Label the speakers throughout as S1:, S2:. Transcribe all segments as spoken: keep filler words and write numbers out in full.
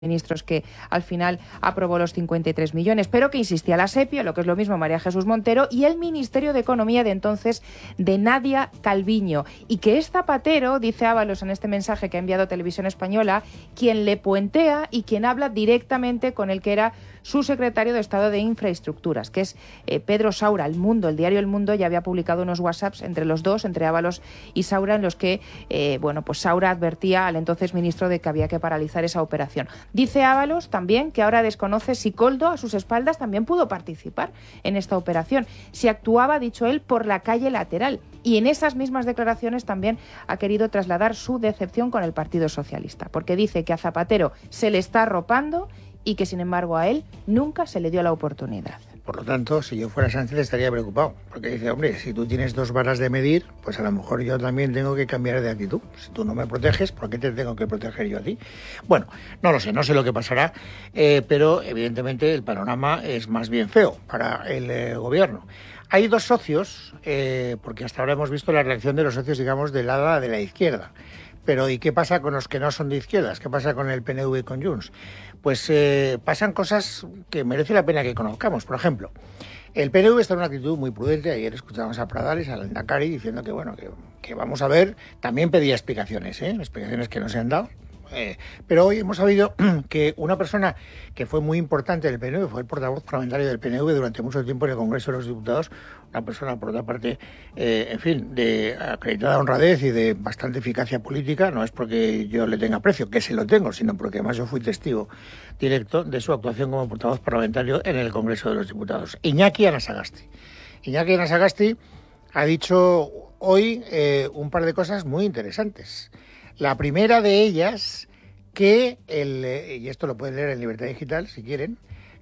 S1: Ministros que al final aprobó los cincuenta y tres millones, pero que insistía la SEPI, lo que es lo mismo María Jesús Montero, y el Ministerio de Economía de entonces de Nadia Calviño, y que es Zapatero, dice Ábalos en este mensaje que ha enviado Televisión Española, quien le puentea y quien habla directamente con el que era su secretario de Estado de Infraestructuras, que es eh, Pedro Saura. El Mundo, el diario El Mundo, ya había publicado unos WhatsApps entre los dos, entre Ábalos y Saura, en los que eh, bueno, pues Saura advertía al entonces ministro de que había que paralizar esa operación. Dice Ábalos también que ahora desconoce si Koldo, a sus espaldas, también pudo participar en esta operación, si actuaba, dicho él, por la calle lateral. Y en esas mismas declaraciones también ha querido trasladar su decepción con el Partido Socialista, porque dice que a Zapatero se le está arropando y que, sin embargo, a él nunca se le dio la oportunidad.
S2: Por lo tanto, si yo fuera Sánchez estaría preocupado, porque dice, hombre, si tú tienes dos varas de medir, pues a lo mejor yo también tengo que cambiar de actitud. Si tú no me proteges, ¿por qué te tengo que proteger yo a ti? Bueno, no lo sé, no sé lo que pasará, eh, pero evidentemente el panorama es más bien feo para el eh, gobierno. Hay dos socios, eh, porque hasta ahora hemos visto la reacción de los socios, digamos, del ala de la izquierda. Pero ¿y qué pasa con los que no son de izquierdas? ¿Qué pasa con el P N V y con Junts? Pues eh, pasan cosas que merece la pena que conozcamos. Por ejemplo, el P N V está en una actitud muy prudente. Ayer escuchamos a Pradales, a Lehendakari, diciendo que, bueno, que, que vamos a ver. También pedía explicaciones, ¿eh? explicaciones que no se han dado. Eh, pero hoy hemos sabido que una persona que fue muy importante del P N V, fue el portavoz parlamentario del P N V durante mucho tiempo en el Congreso de los Diputados, una persona, por otra parte, eh, en fin, de acreditada honradez y de bastante eficacia política. No es porque yo le tenga aprecio, que se lo tengo, sino porque además yo fui testigo directo de su actuación como portavoz parlamentario en el Congreso de los Diputados. Iñaki Anasagasti. Iñaki Anasagasti ha dicho hoy eh, un par de cosas muy interesantes. La primera de ellas, que, el, y esto lo pueden leer en Libertad Digital si quieren,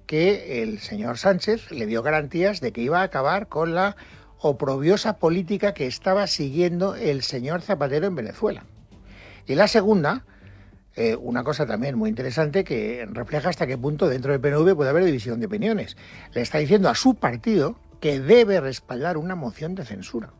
S2: que el señor Sánchez le dio garantías de que iba a acabar con la oprobiosa política que estaba siguiendo el señor Zapatero en Venezuela. Y la segunda, eh, una cosa también muy interesante que refleja hasta qué punto dentro del P N V puede haber división de opiniones. Le está diciendo a su partido que debe respaldar una moción de censura.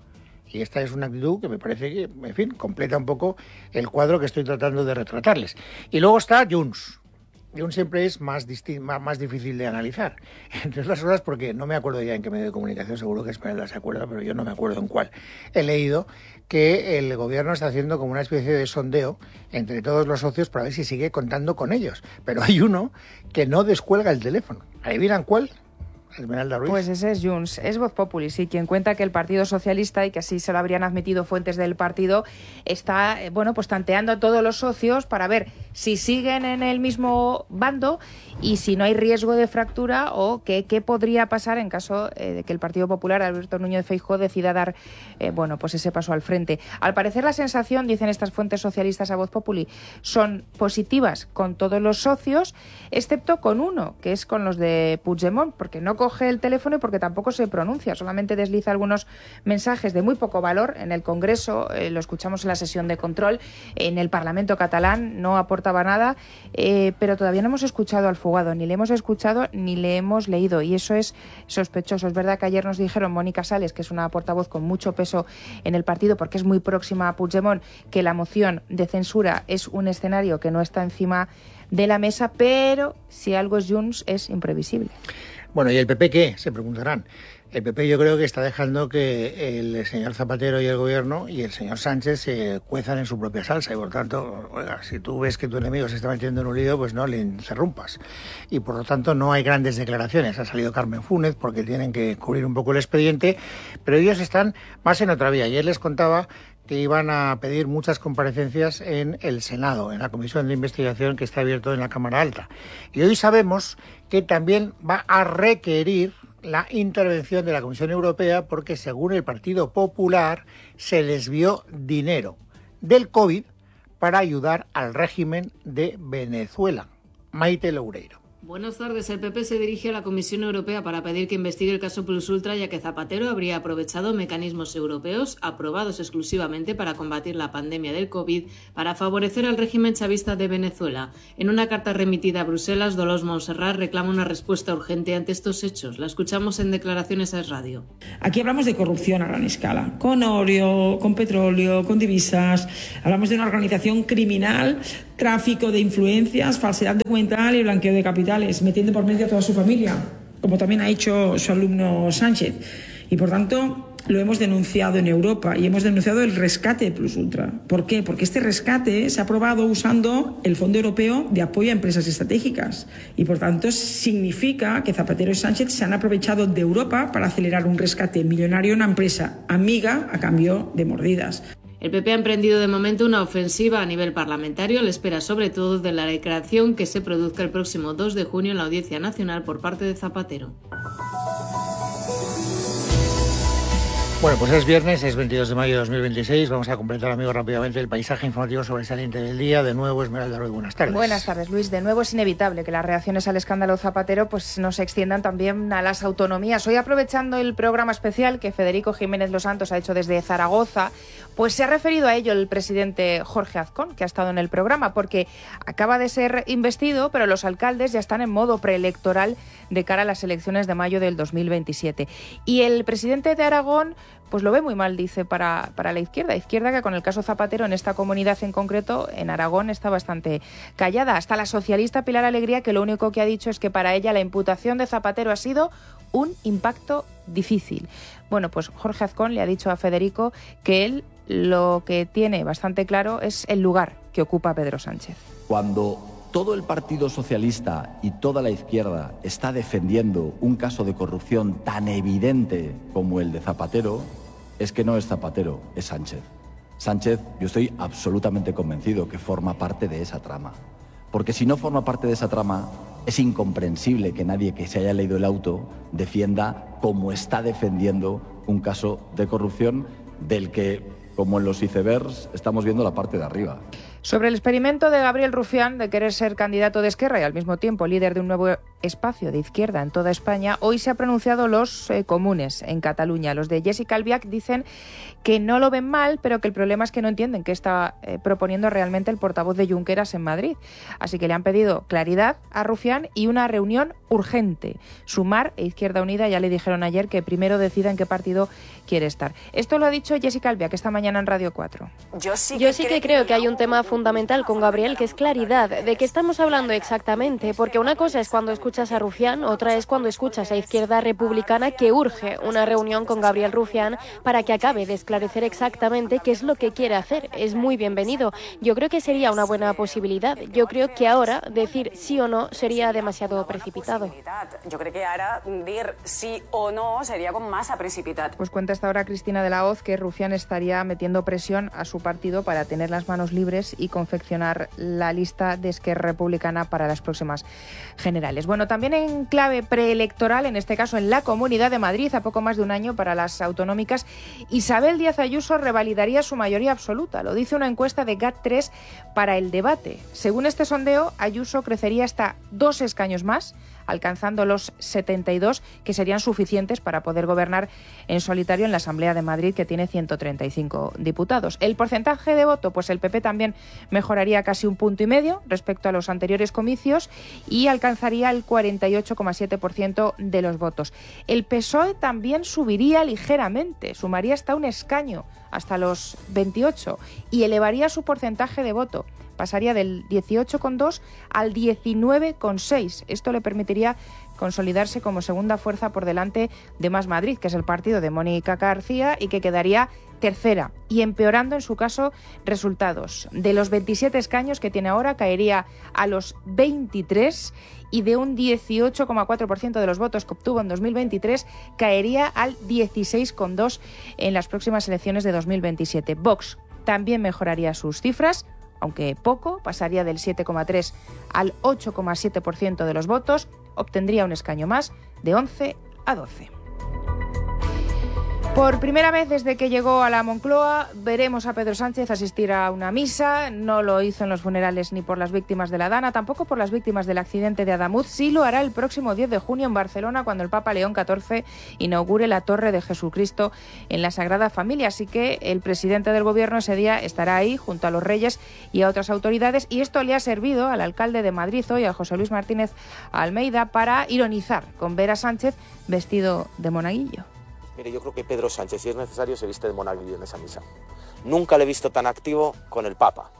S2: Y esta es una actitud que me parece que, en fin, completa un poco el cuadro que estoy tratando de retratarles. Y luego está Junts. Junts siempre es más, más, más difícil de analizar. Entre otras cosas porque no me acuerdo ya en qué medio de comunicación, seguro que Esmeralda se acuerda, pero yo no me acuerdo en cuál. He leído que el gobierno está haciendo como una especie de sondeo entre todos los socios para ver si sigue contando con ellos. Pero hay uno que no descuelga el teléfono. ¿Adivinan cuál? Esmeralda Ruiz.
S1: Pues ese es Junts, es Voz Populi, sí, quien cuenta que el Partido Socialista, y que así se lo habrían admitido fuentes del partido, está, bueno, pues tanteando a todos los socios para ver si siguen en el mismo bando y si no hay riesgo de fractura o qué, qué podría pasar en caso eh, de que el Partido Popular, Alberto Núñez Feijóo, decida dar, eh, bueno, pues ese paso al frente. Al parecer la sensación, dicen estas fuentes socialistas a Voz Populi, son positivas con todos los socios, excepto con uno, que es con los de Puigdemont, porque no coge el teléfono y porque tampoco se pronuncia, solamente desliza algunos mensajes de muy poco valor en el Congreso, eh, lo escuchamos en la sesión de control, en el Parlamento catalán no aportaba nada, eh, pero todavía no hemos escuchado al fugado, ni le hemos escuchado ni le hemos leído, y eso es sospechoso. Es verdad que ayer nos dijeron Mónica Sales, que es una portavoz con mucho peso en el partido, porque es muy próxima a Puigdemont, que la moción de censura es un escenario que no está encima de la mesa, pero si algo es Junts es imprevisible.
S2: Bueno, ¿y el P P qué? Se preguntarán. El P P yo creo que está dejando que el señor Zapatero y el gobierno y el señor Sánchez se cuezan en su propia salsa y por tanto, oiga, si tú ves que tu enemigo se está metiendo en un lío, pues no le interrumpas. Y por lo tanto no hay grandes declaraciones. Ha salido Carmen Fúnez porque tienen que cubrir un poco el expediente, pero ellos están más en otra vía. Ayer les contaba que iban a pedir muchas comparecencias en el Senado, en la comisión de investigación que está abierto en la Cámara Alta. Y hoy sabemos que también va a requerir la intervención de la Comisión Europea porque, según el Partido Popular, se desvió dinero del COVID para ayudar al régimen de Venezuela. Maite Loureiro.
S3: Buenas tardes. El P P se dirige a la Comisión Europea para pedir que investigue el caso Plus Ultra, ya que Zapatero habría aprovechado mecanismos europeos aprobados exclusivamente para combatir la pandemia del COVID para favorecer al régimen chavista de Venezuela. En una carta remitida a Bruselas, Dolors Montserrat reclama una respuesta urgente ante estos hechos. La escuchamos en declaraciones a Es Radio.
S4: Aquí hablamos de corrupción a gran escala, con oro, con petróleo, con divisas. Hablamos de una organización criminal tráfico de influencias, falsedad documental y blanqueo de capitales, metiendo por medio a toda su familia, como también ha hecho su alumno Sánchez. Y por tanto, lo hemos denunciado en Europa y hemos denunciado el rescate de Plus Ultra. ¿Por qué? Porque este rescate se ha aprobado usando el Fondo Europeo de Apoyo a Empresas Estratégicas y por tanto significa que Zapatero y Sánchez se han aprovechado de Europa para acelerar un rescate millonario a una empresa amiga a cambio de mordidas.
S3: El P P ha emprendido de momento una ofensiva a nivel parlamentario, a la espera sobre todo de la declaración que se produzca el próximo dos de junio en la Audiencia Nacional por parte de Zapatero.
S2: Bueno, pues es viernes, es veintidós de mayo de dos mil veintiséis. Vamos a completar, amigos, rápidamente el paisaje informativo sobresaliente del día. De nuevo, Esmeralda Ruiz, buenas tardes.
S1: Buenas tardes, Luis. De nuevo es inevitable que las reacciones al escándalo Zapatero pues no se extiendan también a las autonomías. Hoy, aprovechando el programa especial que Federico Jiménez Los Santos ha hecho desde Zaragoza, pues se ha referido a ello el presidente Jorge Azcón, que ha estado en el programa, porque acaba de ser investido, pero los alcaldes ya están en modo preelectoral de cara a las elecciones de mayo del dos mil veintisiete. Y el presidente de Aragón pues lo ve muy mal, dice, para, para la izquierda. Izquierda que con el caso Zapatero en esta comunidad en concreto, en Aragón, está bastante callada. Hasta la socialista Pilar Alegría, que lo único que ha dicho es que para ella la imputación de Zapatero ha sido un impacto difícil. Bueno, pues Jorge Azcón le ha dicho a Federico que él lo que tiene bastante claro es el lugar que ocupa Pedro Sánchez.
S5: Cuando todo el Partido Socialista y toda la izquierda está defendiendo un caso de corrupción tan evidente como el de Zapatero, es que no es Zapatero, es Sánchez. Sánchez, yo estoy absolutamente convencido que forma parte de esa trama. Porque si no forma parte de esa trama, es incomprensible que nadie que se haya leído el auto defienda como está defendiendo un caso de corrupción del que, como en los icebergs, estamos viendo la parte de arriba.
S1: Sobre el experimento de Gabriel Rufián de querer ser candidato de Esquerra y al mismo tiempo líder de un nuevo espacio de izquierda en toda España, hoy se han pronunciado los eh, comunes en Cataluña. Los de Jessica Albiach dicen que no lo ven mal, pero que el problema es que no entienden qué está eh, proponiendo realmente el portavoz de Junqueras en Madrid. Así que le han pedido claridad a Rufián y una reunión urgente. Sumar e Izquierda Unida ya le dijeron ayer que primero decida en qué partido quiere estar. Esto lo ha dicho Jessica Albiach esta mañana en Radio cuatro.
S6: Yo sí que, Yo sí que creo que hay un tema fundamental con Gabriel, que es claridad. ¿De qué estamos hablando exactamente? Porque una cosa es cuando escuchas a Rufián, otra es cuando escuchas a Izquierda Republicana, que urge una reunión con Gabriel Rufián para que acabe de esclarecer exactamente qué es lo que quiere hacer. Es muy bienvenido. Yo creo que sería una buena posibilidad. Yo creo que ahora decir sí o no sería demasiado precipitado.
S7: Yo creo que ahora decir sí o no sería con masa precipitat.
S1: Pues cuenta hasta ahora Cristina de la Hoz que Rufián estaría metiendo presión a su partido para tener las manos libres y confeccionar la lista de Esquerra Republicana para las próximas generales. Bueno, también en clave preelectoral, en este caso en la Comunidad de Madrid, a poco más de un año para las autonómicas, Isabel Díaz Ayuso revalidaría su mayoría absoluta. Lo dice una encuesta de G A T tres para El Debate. Según este sondeo, Ayuso crecería hasta dos escaños más, alcanzando los setenta y dos, que serían suficientes para poder gobernar en solitario en la Asamblea de Madrid, que tiene ciento treinta y cinco diputados. El porcentaje de voto, pues el P P también mejoraría casi un punto y medio respecto a los anteriores comicios y alcanzaría el cuarenta y ocho coma siete por ciento de los votos. El P S O E también subiría ligeramente, sumaría hasta un escaño, hasta los veintiocho, y elevaría su porcentaje de voto. Pasaría del dieciocho coma dos al diecinueve coma seis. Esto le permitiría consolidarse como segunda fuerza por delante de Más Madrid, que es el partido de Mónica García, y que quedaría tercera, y empeorando en su caso resultados. De los veintisiete escaños que tiene ahora, caería a los veintitrés, y de un dieciocho coma cuatro por ciento de los votos que obtuvo en dos mil veintitrés, caería al dieciséis coma dos por ciento en las próximas elecciones de dos mil veintisiete. Vox también mejoraría sus cifras, aunque poco, pasaría del siete coma tres al ocho coma siete por ciento de los votos, obtendría un escaño más, de once a doce. Por primera vez desde que llegó a la Moncloa, veremos a Pedro Sánchez asistir a una misa. No lo hizo en los funerales ni por las víctimas de la Dana, tampoco por las víctimas del accidente de Adamuz. Sí lo hará el próximo diez de junio en Barcelona, cuando el Papa León catorce inaugure la Torre de Jesucristo en la Sagrada Familia. Así que el presidente del Gobierno ese día estará ahí junto a los reyes y a otras autoridades. Y esto le ha servido al alcalde de Madrid hoy, a José Luis Martínez Almeida, para ironizar con ver a Sánchez vestido de monaguillo.
S8: Mire, yo creo que Pedro Sánchez, si es necesario, se viste de monaguillo en esa misa. Nunca le he visto tan activo con el Papa.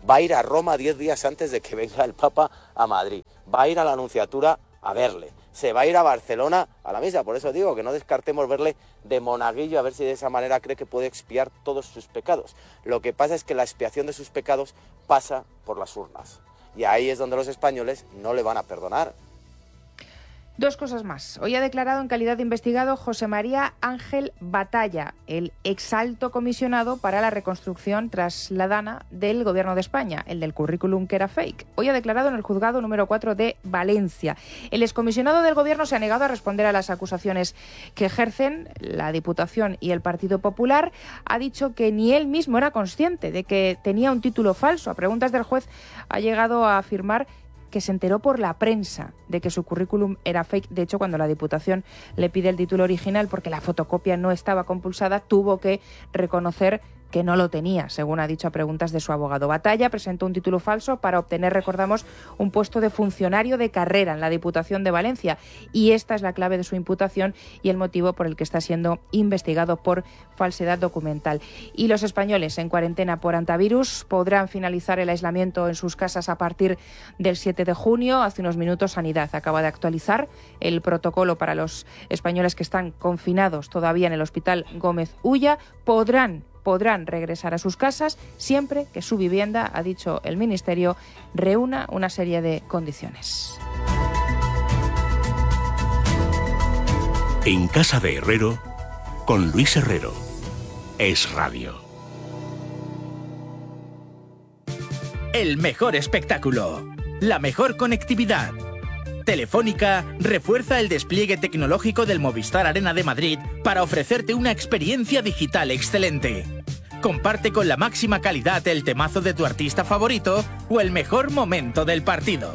S8: va a ir a Roma diez días antes de que venga el Papa a Madrid, va a ir a la Anunciatura a verle, se va a ir a Barcelona a la misa. Por eso digo que no descartemos verle de monaguillo, a ver si de esa manera cree que puede expiar todos sus pecados. Lo que pasa es que la expiación de sus pecados pasa por las urnas, y ahí es donde los españoles no le van a perdonar.
S1: Dos cosas más. Hoy ha declarado en calidad de investigado José María Ángel Batalla, el exalto comisionado para la reconstrucción trasladana del Gobierno de España, el del currículum que era fake. Hoy ha declarado en el juzgado número cuatro de Valencia. El excomisionado del Gobierno se ha negado a responder a las acusaciones que ejercen la Diputación y el Partido Popular. Ha dicho que ni él mismo era consciente de que tenía un título falso. A preguntas del juez ha llegado a afirmar que se enteró por la prensa de que su currículum era fake. De hecho, cuando la Diputación le pide el título original porque la fotocopia no estaba compulsada, tuvo que reconocer que no lo tenía, según ha dicho a preguntas de su abogado. Batalla presentó un título falso para obtener, recordamos, un puesto de funcionario de carrera en la Diputación de Valencia, y esta es la clave de su imputación y el motivo por el que está siendo investigado por falsedad documental. Y los españoles en cuarentena por antivirus podrán finalizar el aislamiento en sus casas a partir del siete de junio. Hace unos minutos Sanidad acaba de actualizar el protocolo para los españoles que están confinados todavía en el Hospital Gómez Ulla. Podrán podrán regresar a sus casas siempre que su vivienda, ha dicho el Ministerio, reúna una serie de condiciones.
S9: En Casa de Herrero, con Luis Herrero. Es Radio.
S10: El mejor espectáculo, la mejor conectividad. Telefónica refuerza el despliegue tecnológico del Movistar Arena de Madrid para ofrecerte una experiencia digital excelente. Comparte con la máxima calidad el temazo de tu artista favorito o el mejor momento del partido.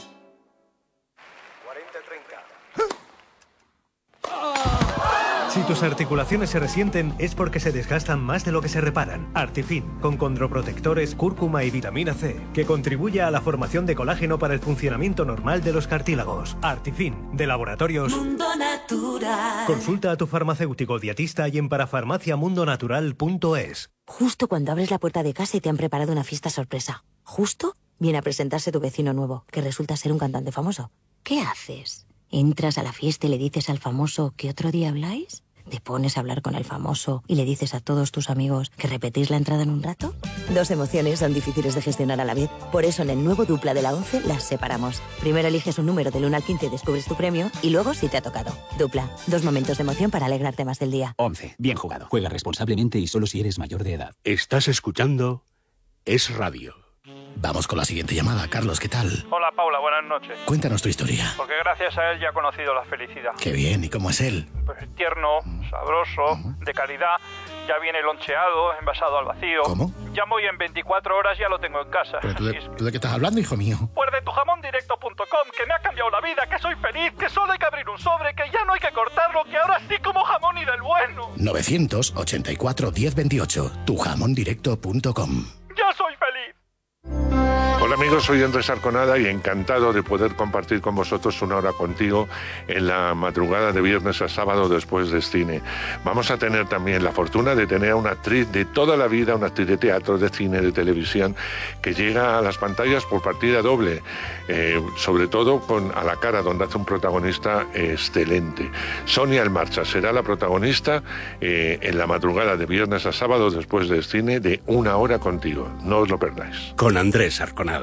S11: Si tus articulaciones se resienten es porque se desgastan más de lo que se reparan. Artifin, con condroprotectores, cúrcuma y vitamina C, que contribuye a la formación de colágeno para el funcionamiento normal de los cartílagos. Artifin, de Laboratorios Mundo Natural. Consulta a tu farmacéutico dietista y en parafarmacia mundo natural punto es.
S12: Justo cuando abres la puerta de casa y te han preparado una fiesta sorpresa. Justo viene a presentarse tu vecino nuevo, que resulta ser un cantante famoso. ¿Qué haces? ¿Entras a la fiesta y le dices al famoso que otro día habláis? ¿Te pones a hablar con el famoso y le dices a todos tus amigos que repetís la entrada en un rato? Dos emociones son difíciles de gestionar a la vez. Por eso en el nuevo Dupla de la once las separamos. Primero eliges un número del uno al quince y descubres tu premio, y luego si te ha tocado. Dupla, dos momentos de emoción para alegrarte más del día.
S13: once. Bien jugado. Juega responsablemente y solo si eres mayor de edad.
S9: Estás escuchando Es Radio.
S13: Vamos con la siguiente llamada. Carlos, ¿qué tal?
S14: Hola, Paula, buenas noches.
S13: Cuéntanos tu historia.
S14: Porque gracias a él ya he conocido la felicidad.
S13: Qué bien, ¿y cómo es él?
S14: Pues tierno, sabroso, uh-huh. de calidad. Ya viene loncheado, envasado al vacío.
S13: ¿Cómo?
S14: Llamo y en veinticuatro horas ya lo tengo en casa.
S13: ¿Pero tú de,
S14: es...
S13: ¿tú de qué estás hablando, hijo mío?
S14: Pues de tu jamón directo punto com, que me ha cambiado la vida, que soy feliz, que solo hay que abrir un sobre, que ya no hay que cortarlo, que ahora sí como jamón y del bueno.
S13: novecientos ochenta y cuatro, diez veintiocho, tu jamón directo punto com.
S14: ¡Ya soy feliz!
S15: Hola amigos, soy Andrés Arconada y encantado de poder compartir con vosotros una hora contigo en la madrugada de viernes a sábado después del cine. Vamos a tener también la fortuna de tener a una actriz de toda la vida, una actriz de teatro, de cine, de televisión, que llega a las pantallas por partida doble, eh, sobre todo con A la cara, donde hace un protagonista excelente. Sonia El Marcha será la protagonista eh, en la madrugada de viernes a sábado después del cine de Una hora contigo. No os lo perdáis.
S9: Con Andrés Arconada.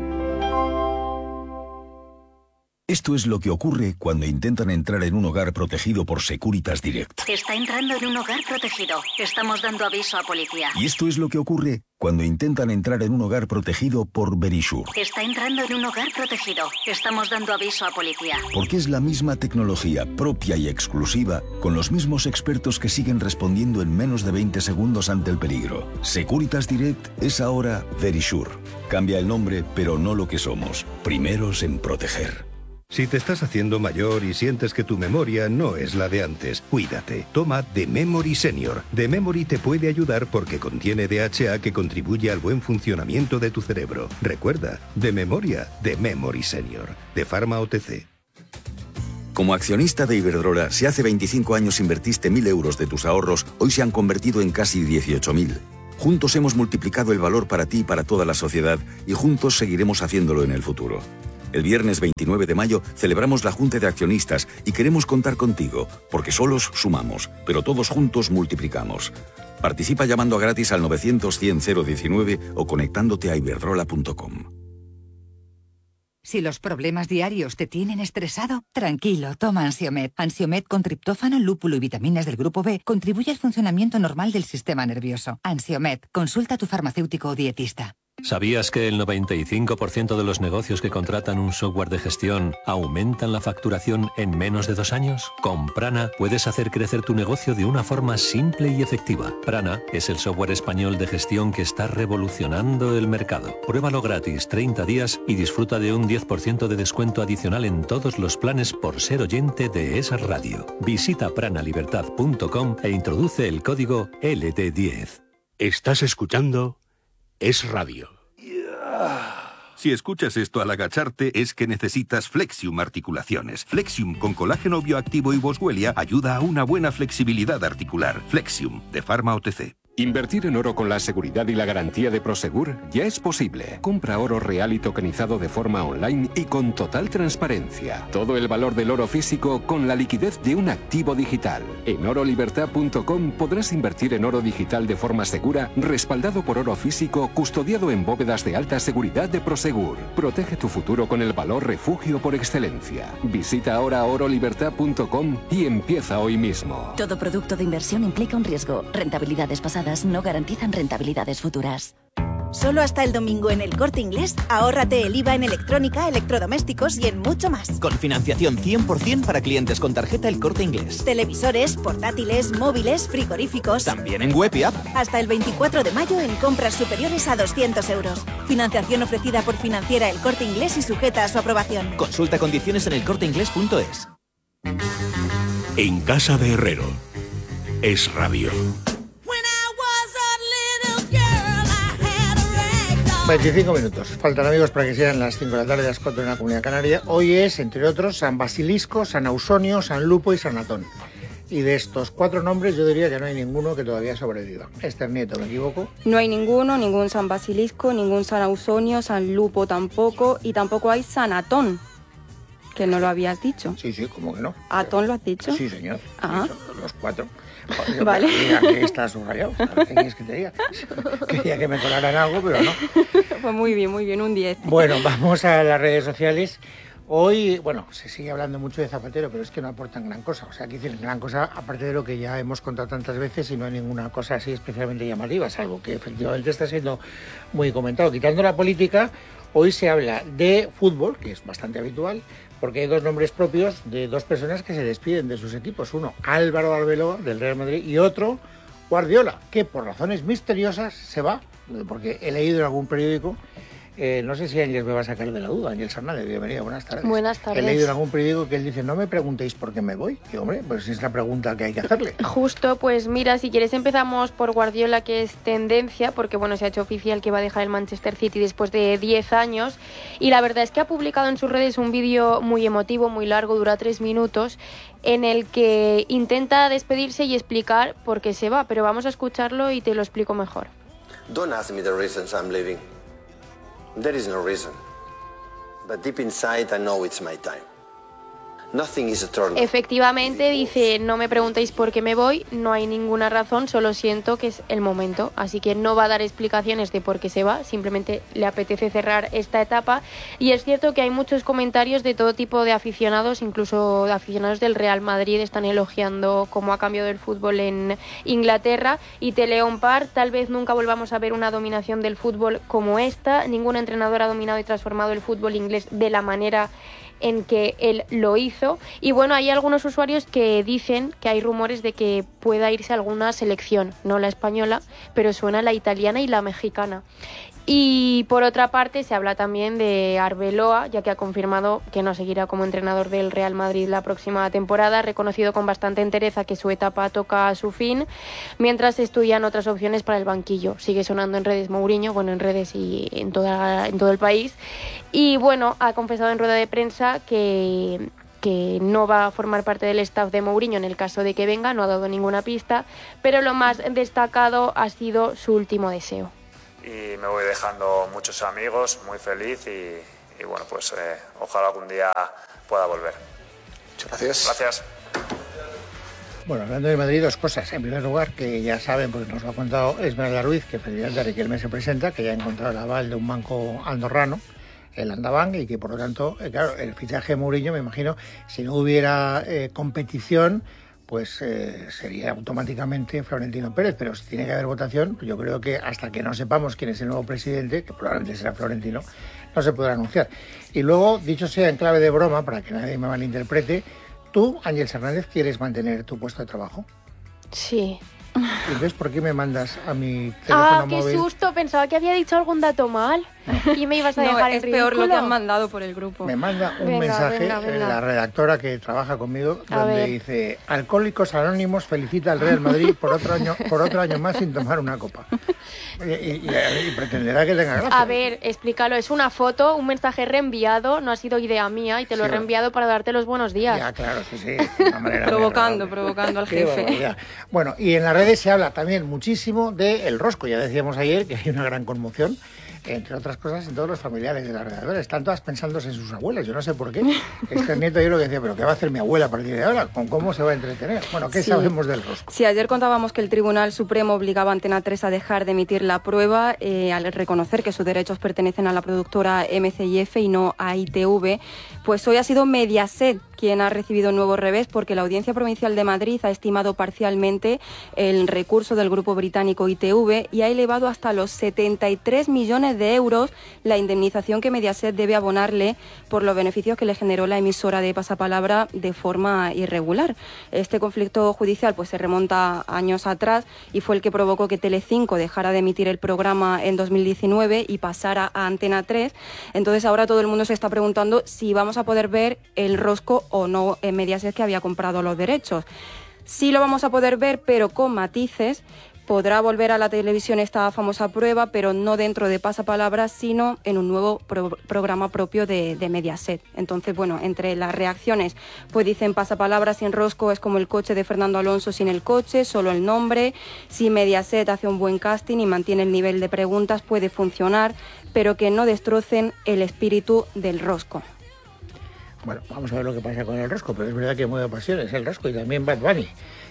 S16: Esto es lo que ocurre cuando intentan entrar en un hogar protegido por Securitas Direct.
S17: Está entrando en un hogar protegido. Estamos dando aviso a policía.
S16: Y esto es lo que ocurre cuando intentan entrar en un hogar protegido por Verisure.
S17: Está entrando en un hogar protegido. Estamos dando aviso a policía.
S16: Porque es la misma tecnología propia y exclusiva, con los mismos expertos que siguen respondiendo en menos de veinte segundos ante el peligro. Securitas Direct es ahora Verisure. Cambia el nombre, pero no lo que somos. Primeros en proteger.
S18: Si te estás haciendo mayor y sientes que tu memoria no es la de antes, cuídate. Toma The Memory Senior. The Memory te puede ayudar porque contiene D H A que contribuye al buen funcionamiento de tu cerebro. Recuerda, de memoria, The Memory Senior. De Pharma O T C.
S19: Como accionista de Iberdrola, si hace veinticinco años invertiste mil euros de tus ahorros, hoy se han convertido en casi dieciocho mil. Juntos hemos multiplicado el valor para ti y para toda la sociedad y juntos seguiremos haciéndolo en el futuro. El viernes veintinueve de mayo celebramos la Junta de Accionistas y queremos contar contigo, porque solos sumamos, pero todos juntos multiplicamos. Participa llamando a gratis al novecientos cien cero diecinueve o conectándote a iberdrola punto com.
S20: Si los problemas diarios te tienen estresado, tranquilo, toma Ansiomed. Ansiomed con triptófano, lúpulo y vitaminas del grupo B contribuye al funcionamiento normal del sistema nervioso. Ansiomed, consulta a tu farmacéutico o dietista.
S21: ¿Sabías que el noventa y cinco por ciento de los negocios que contratan un software de gestión aumentan la facturación en menos de dos años? Con Prana puedes hacer crecer tu negocio de una forma simple y efectiva. Prana es el software español de gestión que está revolucionando el mercado. Pruébalo gratis treinta días y disfruta de un diez por ciento de descuento adicional en todos los planes por ser oyente de esa radio. Visita prana libertad punto com e introduce el código L D diez.
S9: Estás escuchando Es Radio.
S18: Si escuchas esto al agacharte es que necesitas Flexium Articulaciones. Flexium con colágeno bioactivo y boswellia ayuda a una buena flexibilidad articular. Flexium, de Pharma O T C.
S22: Invertir en oro con la seguridad y la garantía de Prosegur ya es posible. Compra oro real y tokenizado de forma online y con total transparencia. Todo el valor del oro físico con la liquidez de un activo digital. En oro libertad punto com podrás invertir en oro digital de forma segura, respaldado por oro físico, custodiado en bóvedas de alta seguridad de Prosegur. Protege tu futuro con el valor refugio por excelencia. Visita ahora oro libertad punto com y empieza hoy mismo.
S23: Todo producto de inversión implica un riesgo. Rentabilidades pasadas no garantizan rentabilidades futuras.
S24: Solo hasta el domingo en El Corte Inglés, ahórrate el I V A en electrónica, electrodomésticos y en mucho más.
S25: Con financiación cien por ciento para clientes con tarjeta El Corte Inglés.
S24: Televisores, portátiles, móviles, frigoríficos.
S25: También en web y app.
S24: Hasta el veinticuatro de mayo en compras superiores a doscientos euros. Financiación ofrecida por Financiera El Corte Inglés y sujeta a su aprobación.
S25: Consulta condiciones en el corte inglés punto es.
S9: En casa de Herrero. Es Radio.
S2: veinticinco minutos. Faltan, amigos, para que sean las cinco de la tarde, las cuatro en la Comunidad Canaria. Hoy es, entre otros, San Basilisco, San Ausonio, San Lupo y San Atón. Y de estos cuatro nombres yo diría que no hay ninguno que todavía sobreviva. Esther Nieto, ¿me equivoco?
S26: No hay ninguno, ningún San Basilisco, ningún San Ausonio, San Lupo tampoco, y tampoco hay San Atón, que no lo habías dicho.
S2: Sí, sí, ¿cómo que no?
S26: ¿Atón lo has dicho?
S2: Sí, señor.
S26: Ah.
S2: Los cuatro.
S26: Joder, vale.
S2: Mira, que está subrayado. ¿Qué quieres que te diga? Quería que me colaran algo, pero no.
S26: Pues muy bien, muy bien, un diez.
S2: Bueno, vamos a las redes sociales. Hoy, bueno, se sigue hablando mucho de Zapatero, pero es que no aportan gran cosa. O sea, aquí dicen gran cosa, aparte de lo que ya hemos contado tantas veces, y no hay ninguna cosa así especialmente llamativa, salvo que efectivamente está siendo muy comentado. Quitando la política, hoy se habla de fútbol, que es bastante habitual, porque hay dos nombres propios de dos personas que se despiden de sus equipos. Uno, Álvaro Arbeloa, del Real Madrid, y otro, Guardiola, que por razones misteriosas se va, porque he leído en algún periódico. Eh, no sé si Ángeles me va a sacar de la duda. Ángeles Hernández, bienvenido, buenas tardes.
S6: Buenas tardes.
S2: He leído en algún periódico que él dice, no me preguntéis por qué me voy. Y hombre, pues es la pregunta que hay que hacerle.
S6: Justo, pues mira, si quieres empezamos por Guardiola, que es tendencia, porque bueno, se ha hecho oficial que va a dejar el Manchester City después de diez años. Y la verdad es que ha publicado en sus redes un vídeo muy emotivo, muy largo, dura tres minutos, en el que intenta despedirse y explicar por qué se va. Pero vamos a escucharlo y te lo explico mejor.
S27: Don't ask me the reasons I'm leaving. There is no reason, but deep inside I know it's my time. Nothing is eternal.
S6: Efectivamente, dice, no me preguntéis por qué me voy, no hay ninguna razón, solo siento que es el momento. Así que no va a dar explicaciones de por qué se va, simplemente le apetece cerrar esta etapa. Y es cierto que hay muchos comentarios de todo tipo de aficionados, incluso de aficionados del Real Madrid, están elogiando cómo ha cambiado el fútbol en Inglaterra. Y te leo un par, tal vez nunca volvamos a ver una dominación del fútbol como esta. Ningún entrenador ha dominado y transformado el fútbol inglés de la manera en que él lo hizo. Y bueno, hay algunos usuarios que dicen que hay rumores de que pueda irse a alguna selección, no la española, pero suena la italiana y la mexicana. Y por otra parte se habla también de Arbeloa, ya que ha confirmado que no seguirá como entrenador del Real Madrid la próxima temporada, reconocido con bastante entereza que su etapa toca a su fin, mientras se estudian otras opciones para el banquillo. Sigue sonando en redes Mourinho, bueno, en redes y en, toda, en todo el país. Y bueno, ha confesado en rueda de prensa que que no va a formar parte del staff de Mourinho en el caso de que venga, no ha dado ninguna pista, pero lo más destacado ha sido su último deseo.
S1: Y me voy dejando muchos amigos, muy feliz y, y bueno, pues eh, ojalá algún día pueda volver.
S27: Muchas gracias.
S1: Gracias.
S2: Bueno, hablando de Madrid, dos cosas. En primer lugar, que ya saben, porque nos lo ha contado Esmeralda Ruiz, que efectivamente Riquelme se presenta, que ya ha encontrado el aval de un banco andorrano, el Andabank, y que por lo tanto, eh, claro, el fichaje de Mourinho, me imagino, si no hubiera eh, competición, pues eh, sería automáticamente Florentino Pérez, pero si tiene que haber votación, yo creo que hasta que no sepamos quién es el nuevo presidente, que probablemente será Florentino, no se podrá anunciar. Y luego, dicho sea en clave de broma, para que nadie me malinterprete, tú, Ángels Hernández, ¿quieres mantener tu puesto de trabajo?
S6: Sí.
S2: ¿Y entonces por qué me mandas a mi teléfono
S6: Ah, qué
S2: móvil?
S6: susto, pensaba que había dicho algún dato mal y me ibas a dejar
S26: No,
S6: en
S26: es
S6: ridículo.
S26: peor lo que han mandado por el grupo.
S2: Me manda un
S26: Venga,
S2: mensaje
S26: venga, venga.
S2: la redactora que trabaja conmigo
S26: A
S2: donde
S26: ver.
S2: dice: Alcohólicos Anónimos felicita al Real Madrid por otro año por otro año más sin tomar una copa. Y, y- y- y pretenderá que tenga gracia.
S6: A ver, explícalo, es una foto, un mensaje reenviado, no ha sido idea mía y te lo he
S2: Sí,
S6: reenviado para darte los buenos días.
S2: Ya, claro, sí, sí. de una manera muy
S26: Provocando,
S2: agradable.
S26: provocando al
S2: Qué
S26: jefe.
S2: barbaridad. Bueno, y en las redes se habla también muchísimo de el rosco. Ya decíamos ayer que hay una gran conmoción, entre otras cosas, en todos los familiares de las redactoras. Están todas pensándose en sus abuelas. Yo no sé por qué. Este nieto yo lo que decía, pero ¿qué va a hacer mi abuela a partir de ahora? ¿Con cómo se va a entretener? Bueno, ¿qué
S26: Sí.
S2: sabemos del rosco?
S26: Sí, ayer contábamos que el Tribunal Supremo obligaba a Antena tres a dejar de emitir la prueba eh, al reconocer que sus derechos pertenecen a la productora M C I F y no a I T V. Pues hoy ha sido Mediaset quien ha recibido un nuevo revés porque la Audiencia Provincial de Madrid ha estimado parcialmente el recurso del grupo británico I T V y ha elevado hasta los setenta y tres millones de euros la indemnización que Mediaset debe abonarle por los beneficios que le generó la emisora de Pasapalabra de forma irregular. Este conflicto judicial pues se remonta años atrás y fue el que provocó que Telecinco dejara de emitir el programa en dos mil diecinueve y pasara a Antena tres. Entonces ahora todo el mundo se está preguntando si vamos a poder ver el rosco o no en Mediaset, que había comprado los derechos. Sí lo vamos a poder ver, pero con matices. Podrá volver a la televisión esta famosa prueba, pero no dentro de Pasapalabra, sino en un nuevo pro- programa propio de, de Mediaset. Entonces, bueno, entre las reacciones, pues dicen Pasapalabra sin rosco es como el coche de Fernando Alonso sin el coche, solo el nombre. Si Mediaset hace un buen casting y mantiene el nivel de preguntas, puede funcionar, pero que no destrocen el espíritu del rosco.
S2: Bueno, vamos a ver lo que pasa con el rosco, pero es verdad que mueve pasiones el rosco y también Bad Bunny.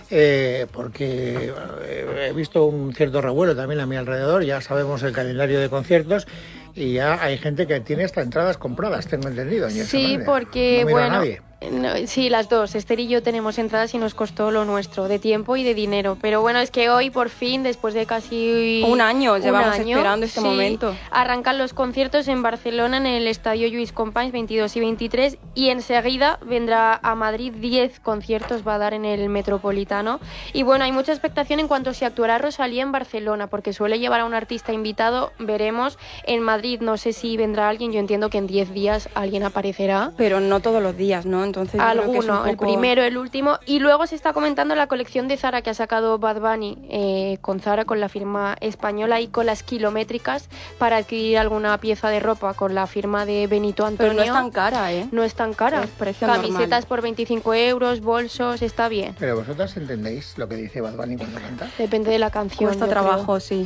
S2: Eh, porque eh, he visto un cierto revuelo también a mi alrededor, ya sabemos el calendario de conciertos y ya hay gente que tiene hasta entradas compradas, tengo entendido. Ángel
S6: Sí,
S2: Hernández.
S6: porque,
S2: no mira a
S6: bueno,
S2: nadie.
S6: no, sí, las dos. Esther y yo tenemos entradas y nos costó lo nuestro, de tiempo y de dinero. Pero bueno, es que hoy, por fin, después de casi
S26: Un año,
S6: un
S26: llevamos
S6: año,
S26: esperando este
S6: sí,
S26: momento.
S6: arrancan los conciertos en Barcelona, en el Estadio Lluís Companys, veintidós y veintitrés, y enseguida vendrá a Madrid. diez conciertos va a dar en el Metropolitano. Y bueno, hay mucha expectación en cuanto a si actuará Rosalía en Barcelona, porque suele llevar a un artista invitado. Veremos. En Madrid no sé si vendrá alguien, yo entiendo que en diez días alguien aparecerá.
S26: Pero no todos los días, ¿no? Entonces yo creo que es un
S6: Alguno, el
S26: poco-
S6: primero, el último. Y luego se está comentando la colección de Zara que ha sacado Bad Bunny eh, con Zara, con la firma española y con las kilométricas para adquirir alguna pieza de ropa con la firma de Benito Antonio.
S26: Pero no es tan cara, ¿eh?
S6: No es tan cara.
S26: Es precio
S6: Camisetas
S26: normal.
S6: por veinticinco euros, bolsos, está bien.
S2: Pero vosotras entendéis lo que dice Bad Bunny cuando canta.
S6: Depende de la canción.
S26: Cuesta
S6: yo
S26: trabajo,
S6: creo.
S26: sí.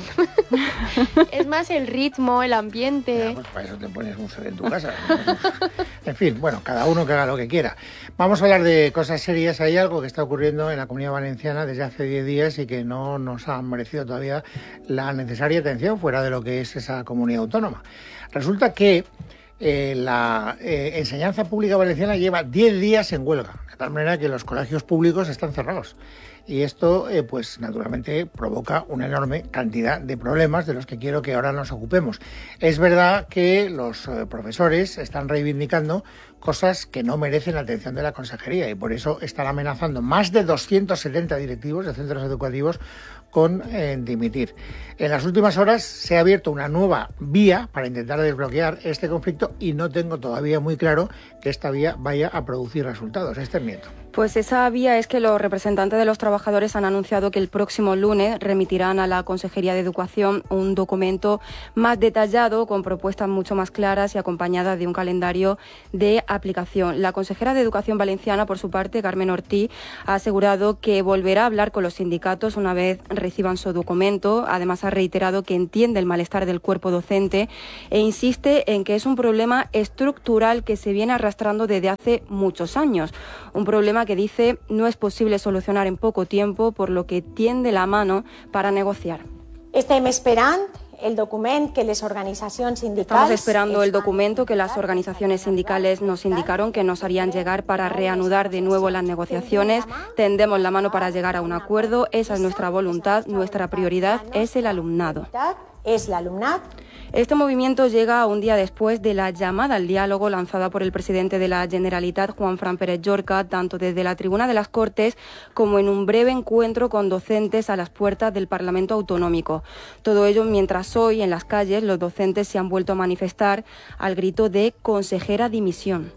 S6: Es más el ritmo, el ambiente.
S2: Pues para eso te pones un set en tu casa. En fin, bueno, cada uno que haga lo que quiera. Vamos a hablar de cosas serias. Hay algo que está ocurriendo en la Comunidad Valenciana desde hace diez días y que no nos ha merecido todavía la necesaria atención fuera de lo que es esa comunidad autónoma. Resulta que eh, la eh, enseñanza pública valenciana lleva diez días en huelga, de tal manera que los colegios públicos están cerrados. Y esto, eh, pues naturalmente, provoca una enorme cantidad de problemas de los que quiero que ahora nos ocupemos. Es verdad que los eh, profesores están reivindicando cosas que no merecen la atención de la consejería y por eso están amenazando más de doscientos setenta directivos de centros educativos con eh, dimitir. En las últimas horas se ha abierto una nueva vía para intentar desbloquear este conflicto y no tengo todavía muy claro que esta vía vaya a producir resultados. Esther Nieto.
S26: Pues esa vía es que los representantes de los trabajadores han anunciado que el próximo lunes remitirán a la Consejería de Educación un documento más detallado, con propuestas mucho más claras y acompañadas de un calendario de aplicación. La consejera de Educación valenciana, por su parte, Carmen Ortí, ha asegurado que volverá a hablar con los sindicatos una vez reciban su documento. Además, ha reiterado que entiende el malestar del cuerpo docente e insiste en que es un problema estructural que se viene arrastrando desde hace muchos años. Un problema que dice no es posible solucionar en poco tiempo, por lo que tiende la mano para negociar.
S3: Estem esperant el document que les organizacions sindicals...
S26: Estamos esperando el documento que las organizaciones sindicales nos indicaron que nos harían llegar para reanudar de nuevo las negociaciones. Tendemos la mano para llegar a un acuerdo. Esa es nuestra voluntad. Nuestra prioridad es el alumnado.
S3: Es el alumnado.
S26: Este movimiento llega un día después de la llamada al diálogo lanzada por el presidente de la Generalitat, Juan Fran Pérez Llorca, tanto desde la tribuna de las Cortes como en un breve encuentro con docentes a las puertas del Parlamento Autonómico. Todo ello mientras hoy en las calles los docentes se han vuelto a manifestar al grito de consejera dimisión.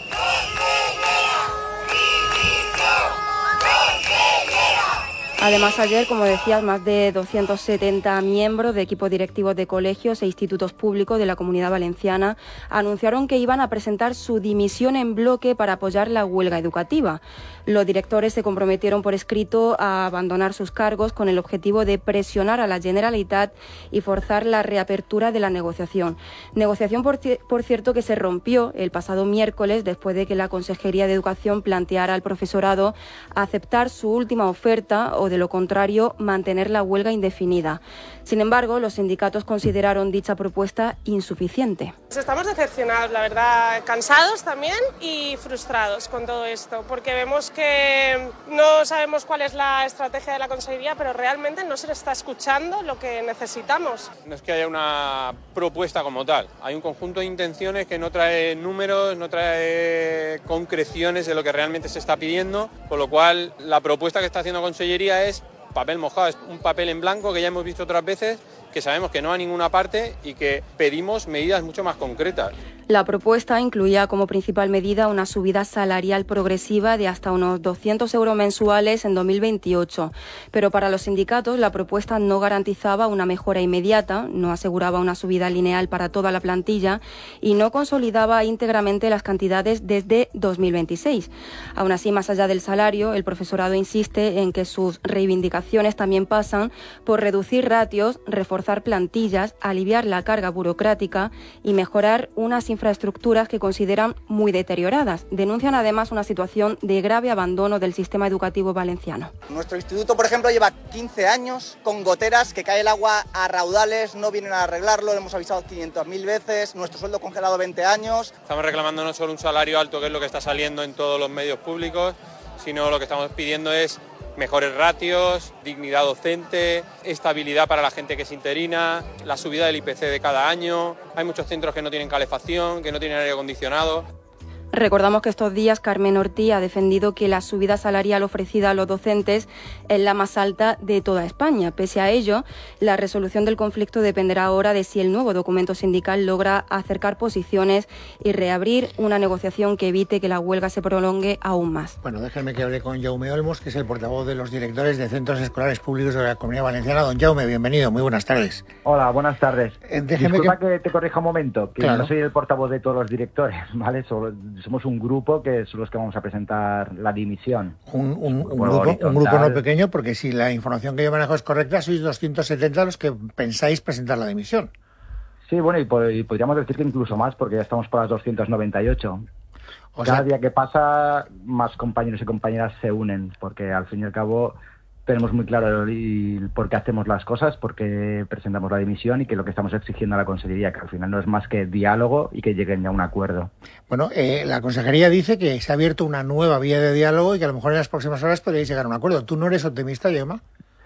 S26: Además, ayer, como decías, más de doscientos setenta miembros de equipos directivos de colegios e institutos públicos de la Comunidad Valenciana anunciaron que iban a presentar su dimisión en bloque para apoyar la huelga educativa. Los directores se comprometieron por escrito a abandonar sus cargos con el objetivo de presionar a la Generalitat y forzar la reapertura de la negociación. Negociación, por, por cierto, que se rompió el pasado miércoles después de que la Consejería de Educación planteara al profesorado aceptar su última oferta o, de lo contrario, mantener la huelga indefinida. Sin embargo, los sindicatos consideraron dicha propuesta insuficiente.
S4: Estamos decepcionados, la verdad, cansados también y frustrados con todo esto, porque vemos que no sabemos cuál es la estrategia de la Consejería, pero realmente no se le está escuchando lo que necesitamos.
S5: No es que haya una propuesta como tal, hay un conjunto de intenciones que no trae números, no trae concreciones de lo que realmente se está pidiendo, con lo cual la propuesta que está haciendo Consellería es papel mojado, es un papel en blanco que ya hemos visto otras veces, que sabemos que no va a ninguna parte y que pedimos medidas mucho más concretas.
S26: La propuesta incluía como principal medida una subida salarial progresiva de hasta unos doscientos euros mensuales en dos mil veintiocho. Pero para los sindicatos la propuesta no garantizaba una mejora inmediata, no aseguraba una subida lineal para toda la plantilla y no consolidaba íntegramente las cantidades desde dos mil veintiséis. Aún así, más allá del salario, el profesorado insiste en que sus reivindicaciones también pasan por reducir ratios, reforzar plantillas, aliviar la carga burocrática y mejorar unas infraestructuras que consideran muy deterioradas. Denuncian además una situación de grave abandono del sistema educativo valenciano.
S7: Nuestro instituto, por ejemplo, lleva quince años con goteras, que cae el agua a raudales, no vienen a arreglarlo, lo hemos avisado quinientas mil veces, nuestro sueldo congelado veinte años.
S5: Estamos reclamando no solo un salario alto, que es lo que está saliendo en todos los medios públicos, sino lo que estamos pidiendo es mejores ratios, dignidad docente, estabilidad para la gente que es interina, la subida del I P C de cada año. Hay muchos centros que no tienen calefacción, que no tienen aire acondicionado.
S26: Recordamos que estos días Carmen Ortí ha defendido que la subida salarial ofrecida a los docentes es la más alta de toda España. Pese a ello, la resolución del conflicto dependerá ahora de si el nuevo documento sindical logra acercar posiciones y reabrir una negociación que evite que la huelga se prolongue aún más.
S2: Bueno, déjenme que hable con Jaume Olmos, que es el portavoz de los directores de centros escolares públicos de la Comunidad Valenciana. Don Jaume, bienvenido, muy buenas tardes.
S8: Hola, buenas tardes.
S2: Eh,
S8: Disculpa
S2: que...
S8: que te corrija un momento, que
S2: claro.
S8: no soy el portavoz de todos los directores, ¿vale? Solo, somos un grupo que son los que vamos a presentar la dimisión.
S2: Un, un, un, grupo, un grupo no pequeño, porque si la información que yo manejo es correcta, sois doscientos setenta los que pensáis presentar la dimisión.
S8: Sí, bueno, y, y podríamos decir que incluso más, porque ya estamos por las doscientos noventa y ocho.
S2: O
S8: Cada
S2: sea...
S8: día que pasa, más compañeros y compañeras se unen, porque al fin y al cabo tenemos muy claro el por qué hacemos las cosas, por qué presentamos la dimisión y que lo que estamos exigiendo a la Consejería, que al final no es más que diálogo y que lleguen ya a un acuerdo.
S2: Bueno, eh, la Consejería dice que se ha abierto una nueva vía de diálogo y que a lo mejor en las próximas horas podréis llegar a un acuerdo. ¿Tú no eres optimista, Gemma?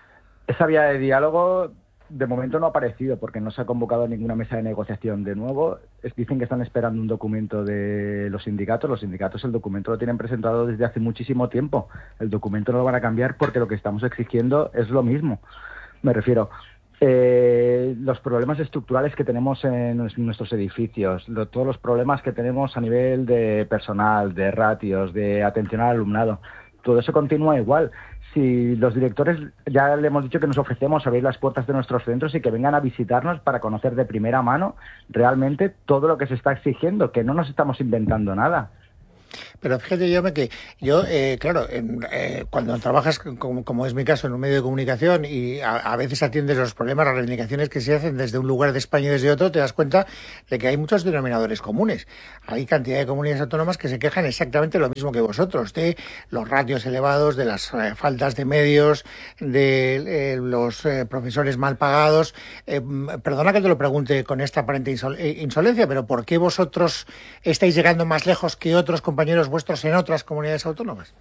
S8: Esa vía de diálogo de momento no ha aparecido porque no se ha convocado ninguna mesa de negociación de nuevo. Es, dicen que están esperando un documento de los sindicatos. Los sindicatos el documento lo tienen presentado desde hace muchísimo tiempo. El documento no lo van a cambiar porque lo que estamos exigiendo es lo mismo. Me refiero, Eh, los problemas estructurales que tenemos en nuestros edificios, lo, todos los problemas que tenemos a nivel de personal, de ratios, de atención al alumnado, todo eso continúa igual. Si los directores ya le hemos dicho que nos ofrecemos abrir las puertas de nuestros centros y que vengan a visitarnos para conocer de primera mano realmente todo lo que se está exigiendo, que no nos estamos inventando nada.
S2: Pero fíjate, yo que yo, eh, claro, eh, cuando trabajas, como, como es mi caso, en un medio de comunicación y a, a veces atiendes los problemas, las reivindicaciones que se hacen desde un lugar de España y desde otro, te das cuenta de que hay muchos denominadores comunes. Hay cantidad de comunidades autónomas que se quejan exactamente lo mismo que vosotros, de los ratios elevados, de las eh, faltas de medios, de eh, los eh, profesores mal pagados. Eh, perdona que te lo pregunte con esta aparente insol- insolencia, pero ¿por qué vosotros estáis llegando más lejos que otros compañeros compañeros vuestros en otras comunidades autónomas?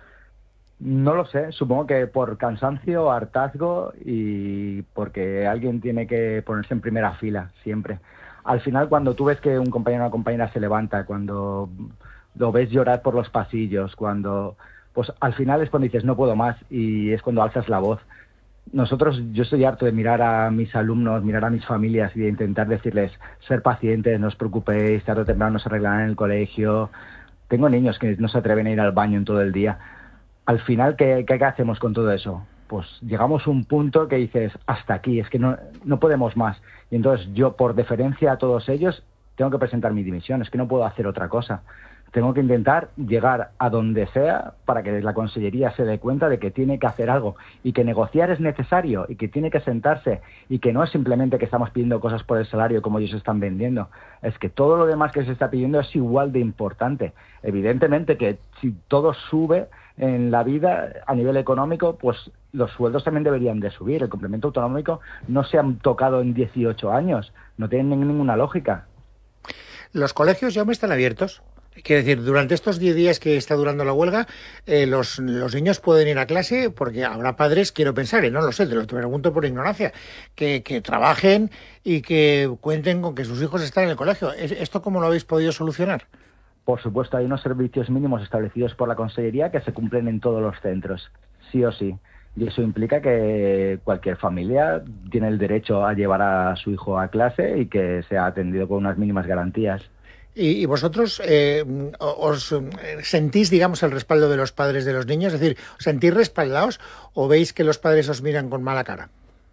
S8: No lo sé, supongo que por cansancio, hartazgo y porque alguien tiene que ponerse en primera fila siempre. Al final, cuando tú ves que un compañero o una compañera se levanta, cuando lo ves llorar por los pasillos, cuando pues al final es cuando dices no puedo más y es cuando alzas la voz. Nosotros, yo estoy harto de mirar a mis alumnos, mirar a mis familias y de intentar decirles ser pacientes, no os preocupéis, tarde o temprano se arreglarán en el colegio. Tengo niños que no se atreven a ir al baño en todo el día. Al final, ¿qué, qué hacemos con todo eso? Pues llegamos a un punto que dices, hasta aquí, es que no, no podemos más. Y entonces yo, por deferencia a todos ellos, tengo que presentar mi dimisión. Es que no puedo hacer otra cosa. Tengo que intentar llegar a donde sea para que la Consellería se dé cuenta de que tiene que hacer algo y que negociar es necesario y que tiene que sentarse y que no es simplemente que estamos pidiendo cosas por el salario como ellos están vendiendo. Es que todo lo demás que se está pidiendo es igual de importante. Evidentemente que si todo sube en la vida a nivel económico, pues los sueldos también deberían de subir. El complemento autonómico no se han tocado en dieciocho años. No tiene ninguna lógica.
S2: ¿Los colegios ya me están abiertos? Quiero decir, durante estos diez días que está durando la huelga, eh, los, los niños pueden ir a clase porque habrá padres, quiero pensar, y no lo sé, te lo pregunto por ignorancia, que, que trabajen y que cuenten con que sus hijos están en el colegio. ¿Esto cómo lo habéis podido solucionar?
S8: Por supuesto, hay unos servicios mínimos establecidos por la Consellería que se cumplen en todos los centros, sí o sí. Y eso implica que cualquier familia tiene el derecho a llevar a su hijo a clase y que sea atendido con unas mínimas garantías.
S2: ¿Y, y vosotros eh, os sentís, digamos, el respaldo de los padres de los niños? Es decir, ¿os sentís respaldados o veis que los padres os miran con mala cara?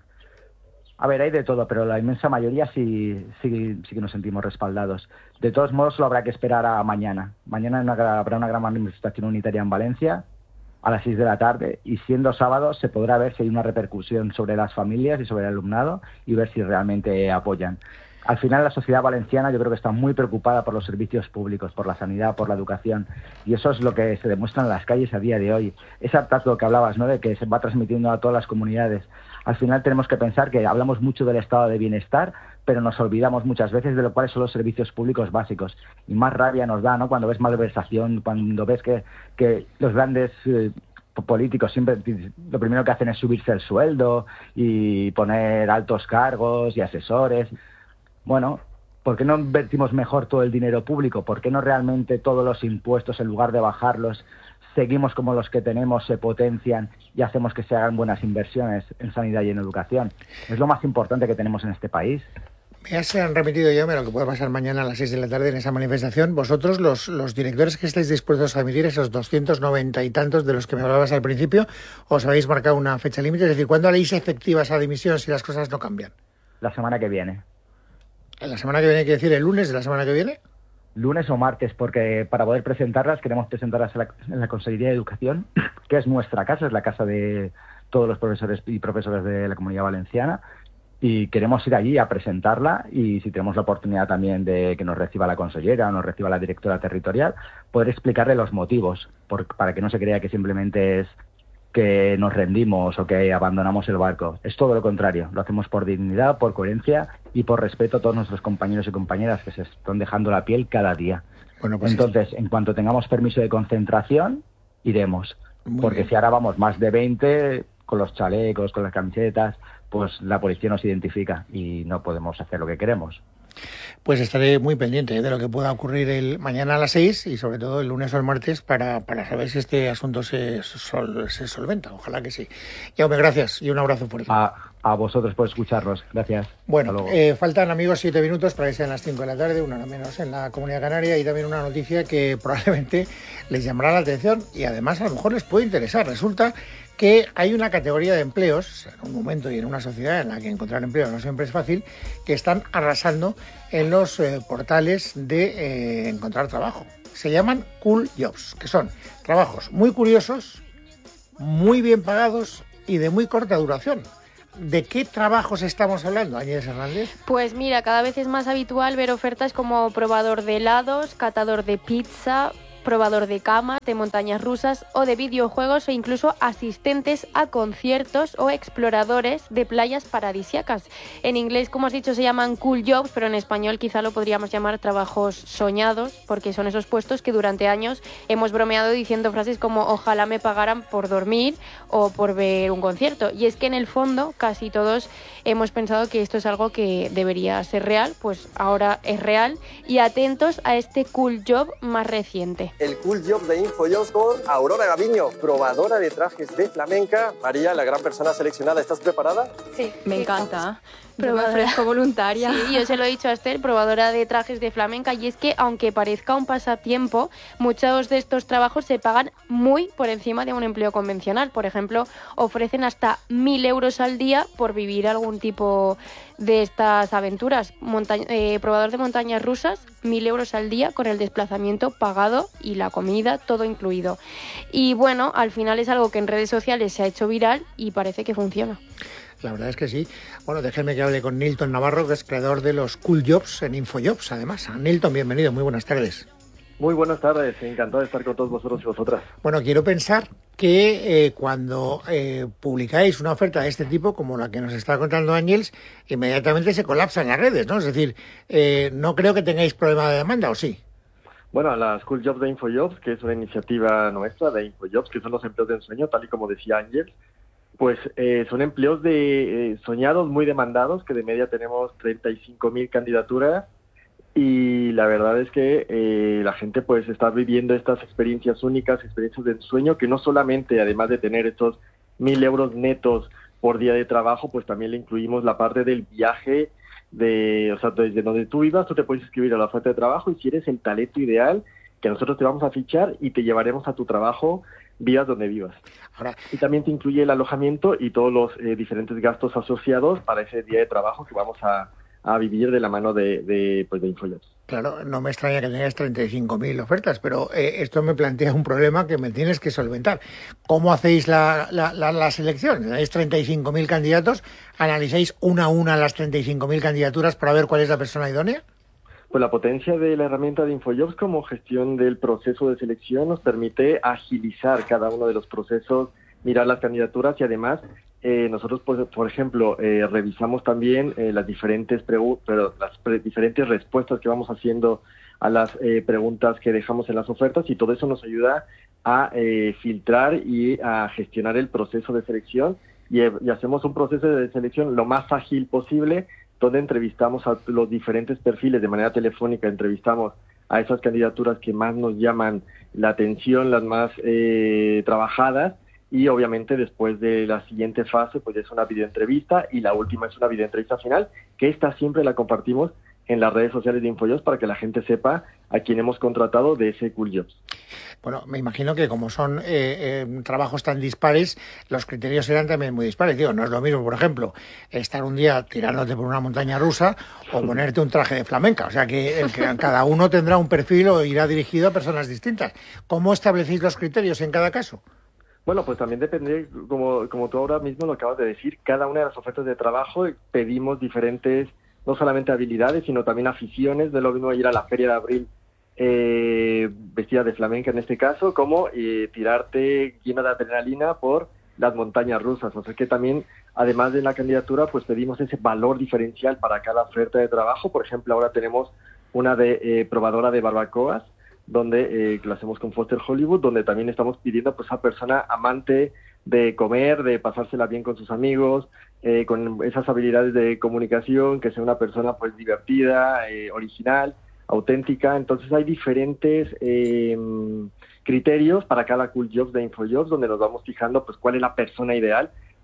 S8: A ver, hay de todo, pero la inmensa mayoría sí, sí, sí que nos sentimos respaldados. De todos modos, solo habrá que esperar a mañana. Mañana habrá una gran manifestación unitaria en Valencia a las seis de la tarde y siendo sábado se podrá ver si hay una repercusión sobre las familias y sobre el alumnado y ver si realmente apoyan. Al final la sociedad valenciana yo creo que está muy preocupada por los servicios públicos, por la sanidad, por la educación y eso es lo que se demuestra en las calles a día de hoy. Ese hartazgo que hablabas, ¿no?, de que se va transmitiendo a todas las comunidades. Al final tenemos que pensar que hablamos mucho del estado de bienestar, pero nos olvidamos muchas veces de lo cuáles son los servicios públicos básicos. Y más rabia nos da, ¿no?, cuando ves malversación, cuando ves que, que los grandes eh, políticos siempre lo primero que hacen es subirse el sueldo y poner altos cargos y asesores. Bueno, ¿por qué no invertimos mejor todo el dinero público? ¿Por qué no realmente todos los impuestos, en lugar de bajarlos, seguimos como los que tenemos, se potencian y hacemos que se hagan buenas inversiones en sanidad y en educación? Es lo más importante que tenemos en este país.
S2: Ya se han remitido yo a lo que puede pasar mañana a las seis de la tarde en esa manifestación. Vosotros, los, los directores que estáis dispuestos a emitir esos doscientos noventa y tantos de los que me hablabas al principio, os habéis marcado una fecha límite. Es decir, ¿cuándo haréis efectiva esa dimisión si las cosas no cambian?
S8: La semana que viene.
S2: ¿La semana que viene quiere decir el lunes de la semana que viene?
S8: Lunes o martes, porque para poder presentarlas queremos presentarlas en la, en la Consellería de Educación, que es nuestra casa, es la casa de todos los profesores y profesoras de la Comunidad Valenciana, y queremos ir allí a presentarla y si tenemos la oportunidad también de que nos reciba la consellera o nos reciba la directora territorial, poder explicarle los motivos, por, para que no se crea que simplemente es que nos rendimos o que abandonamos el barco. Es todo lo contrario, lo hacemos por dignidad, por coherencia y por respeto a todos nuestros compañeros y compañeras que se están dejando la piel cada día.
S2: Bueno, pues
S8: entonces, en cuanto tengamos permiso de concentración, iremos. Muy porque bien. Si ahora vamos más de veinte, con los chalecos, con las camisetas, pues la policía nos identifica y no podemos hacer lo que queremos.
S2: Pues estaré muy pendiente de lo que pueda ocurrir el mañana a las seis y sobre todo el lunes o el martes para, para saber si este asunto se, sol, se solventa. Ojalá que sí. Jaume, gracias y un abrazo fuerte.
S8: A, A vosotros por escucharnos. Gracias.
S2: Bueno, eh, faltan, amigos, siete minutos para que sean las cinco de la tarde, una hora menos en la Comunidad Canaria, y también una noticia que probablemente les llamará la atención y además a lo mejor les puede interesar. Resulta que hay una categoría de empleos, en un momento y en una sociedad en la que encontrar empleo no siempre es fácil, que están arrasando en los eh, portales de eh, encontrar trabajo. Se llaman Cool Jobs, que son trabajos muy curiosos, muy bien pagados y de muy corta duración. ¿De qué trabajos estamos hablando, Ángeles Hernández?
S6: Pues mira, cada vez es más habitual ver ofertas como probador de helados, catador de pizza, probador de cama, de montañas rusas o de videojuegos, o incluso asistentes a conciertos o exploradores de playas paradisíacas. En inglés, como has dicho, se llaman Cool Jobs, pero en español quizá lo podríamos llamar trabajos soñados, porque son esos puestos que durante años hemos bromeado diciendo frases como ojalá me pagaran por dormir o por ver un concierto. Y es que en el fondo casi todos hemos pensado que esto es algo que debería ser real, pues ahora es real. Y atentos a este Cool Job más reciente.
S10: El Cool Job de InfoJobs con Aurora Gaviño, probadora de trajes de flamenca. María, la gran persona seleccionada, ¿estás preparada?
S26: Sí, me sí, encanta.
S6: Probadora. Me ofrezco voluntaria. Sí, yo se lo he dicho a Esther, probadora de trajes de flamenca, y es que aunque parezca un pasatiempo, muchos de estos trabajos se pagan muy por encima de un empleo convencional. Por ejemplo, ofrecen hasta mil euros al día por vivir algún tipo de estas aventuras. Monta eh, probador de montañas rusas, mil euros al día con el desplazamiento pagado y la comida, todo incluido. Y bueno, al final es algo que en redes sociales se ha hecho viral y parece que funciona.
S2: La verdad es que sí. Bueno, déjenme que hable con Nilton Navarro, que es creador de los Cool Jobs en InfoJobs, además. Nilton, bienvenido, muy buenas tardes.
S11: Muy buenas tardes, encantado de estar con todos vosotros y vosotras.
S2: Bueno, quiero pensar que eh, cuando eh, publicáis una oferta de este tipo, como la que nos está contando Ángels, inmediatamente se colapsan las redes, ¿no? Es decir, eh, no creo que tengáis problema de demanda, ¿o sí?
S11: Bueno, las Cool Jobs de InfoJobs, que es una iniciativa nuestra de InfoJobs, que son los empleos de ensueño, tal y como decía Ángels, pues eh, son empleos de eh, soñados, muy demandados, que de media tenemos treinta y cinco mil candidaturas, y la verdad es que eh, la gente pues está viviendo estas experiencias únicas, experiencias de ensueño, que no solamente, además de tener estos mil euros netos por día de trabajo, pues también le incluimos la parte del viaje, de, o sea, desde donde tú vivas, tú te puedes inscribir a la oferta de trabajo, y si eres el talento ideal, que nosotros te vamos a fichar y te llevaremos a tu trabajo, vivas donde vivas. Ahora, y también te incluye el alojamiento y todos los eh, diferentes gastos asociados para ese día de trabajo que vamos a, a vivir de la mano de, de, pues de InfoJobs.
S2: Claro, no me extraña que tengas treinta y cinco mil ofertas, pero eh, esto me plantea un problema que me tienes que solventar. ¿Cómo hacéis la, la, la, la selección? ¿Tenéis treinta y cinco mil candidatos? ¿Analizáis una a una las treinta y cinco mil candidaturas para ver cuál es la persona idónea?
S11: Pues la potencia de la herramienta de InfoJobs como gestión del proceso de selección nos permite agilizar cada uno de los procesos, mirar las candidaturas, y además eh, nosotros, pues, por ejemplo, eh, revisamos también eh, las diferentes pregu pero las pre diferentes respuestas que vamos haciendo a las eh, preguntas que dejamos en las ofertas, y todo eso nos ayuda a eh, filtrar y a gestionar el proceso de selección, y, y hacemos un proceso de selección lo más ágil posible, donde entrevistamos a los diferentes perfiles de manera telefónica, entrevistamos a esas candidaturas que más nos llaman la atención, las más eh, trabajadas, y obviamente después de la siguiente fase pues es una videoentrevista, y la última es una videoentrevista final, que esta siempre la compartimos en las redes sociales de InfoJobs para que la gente sepa a quién hemos contratado de ese Cool Jobs.
S2: Bueno, me imagino que como son eh, eh, trabajos tan dispares, los criterios serán también muy dispares. Digo, no es lo mismo, por ejemplo, estar un día tirándote por una montaña rusa o ponerte un traje de flamenca. O sea, que, el que cada uno tendrá un perfil o irá dirigido a personas distintas. ¿Cómo establecéis los criterios en cada caso?
S11: Bueno, pues también depende, como, como tú ahora mismo lo acabas de decir, cada una de las ofertas de trabajo pedimos diferentes, no solamente habilidades, sino también aficiones. De lo mismo ir a la Feria de Abril eh, vestida de flamenca en este caso, como eh, tirarte llena de adrenalina por las montañas rusas. O sea que también, además de la candidatura, pues pedimos ese valor diferencial para cada oferta de trabajo. Por ejemplo, ahora tenemos una de eh, probadora de barbacoas, donde eh, lo hacemos con Foster Hollywood, donde también estamos pidiendo pues a persona amante de comer, de pasársela bien con sus amigos, eh, con esas habilidades de comunicación, que sea una persona pues divertida, eh, original, auténtica. Entonces hay diferentes eh, criterios para cada Cool Jobs de InfoJobs, donde nos vamos fijando pues cuál es la persona ideal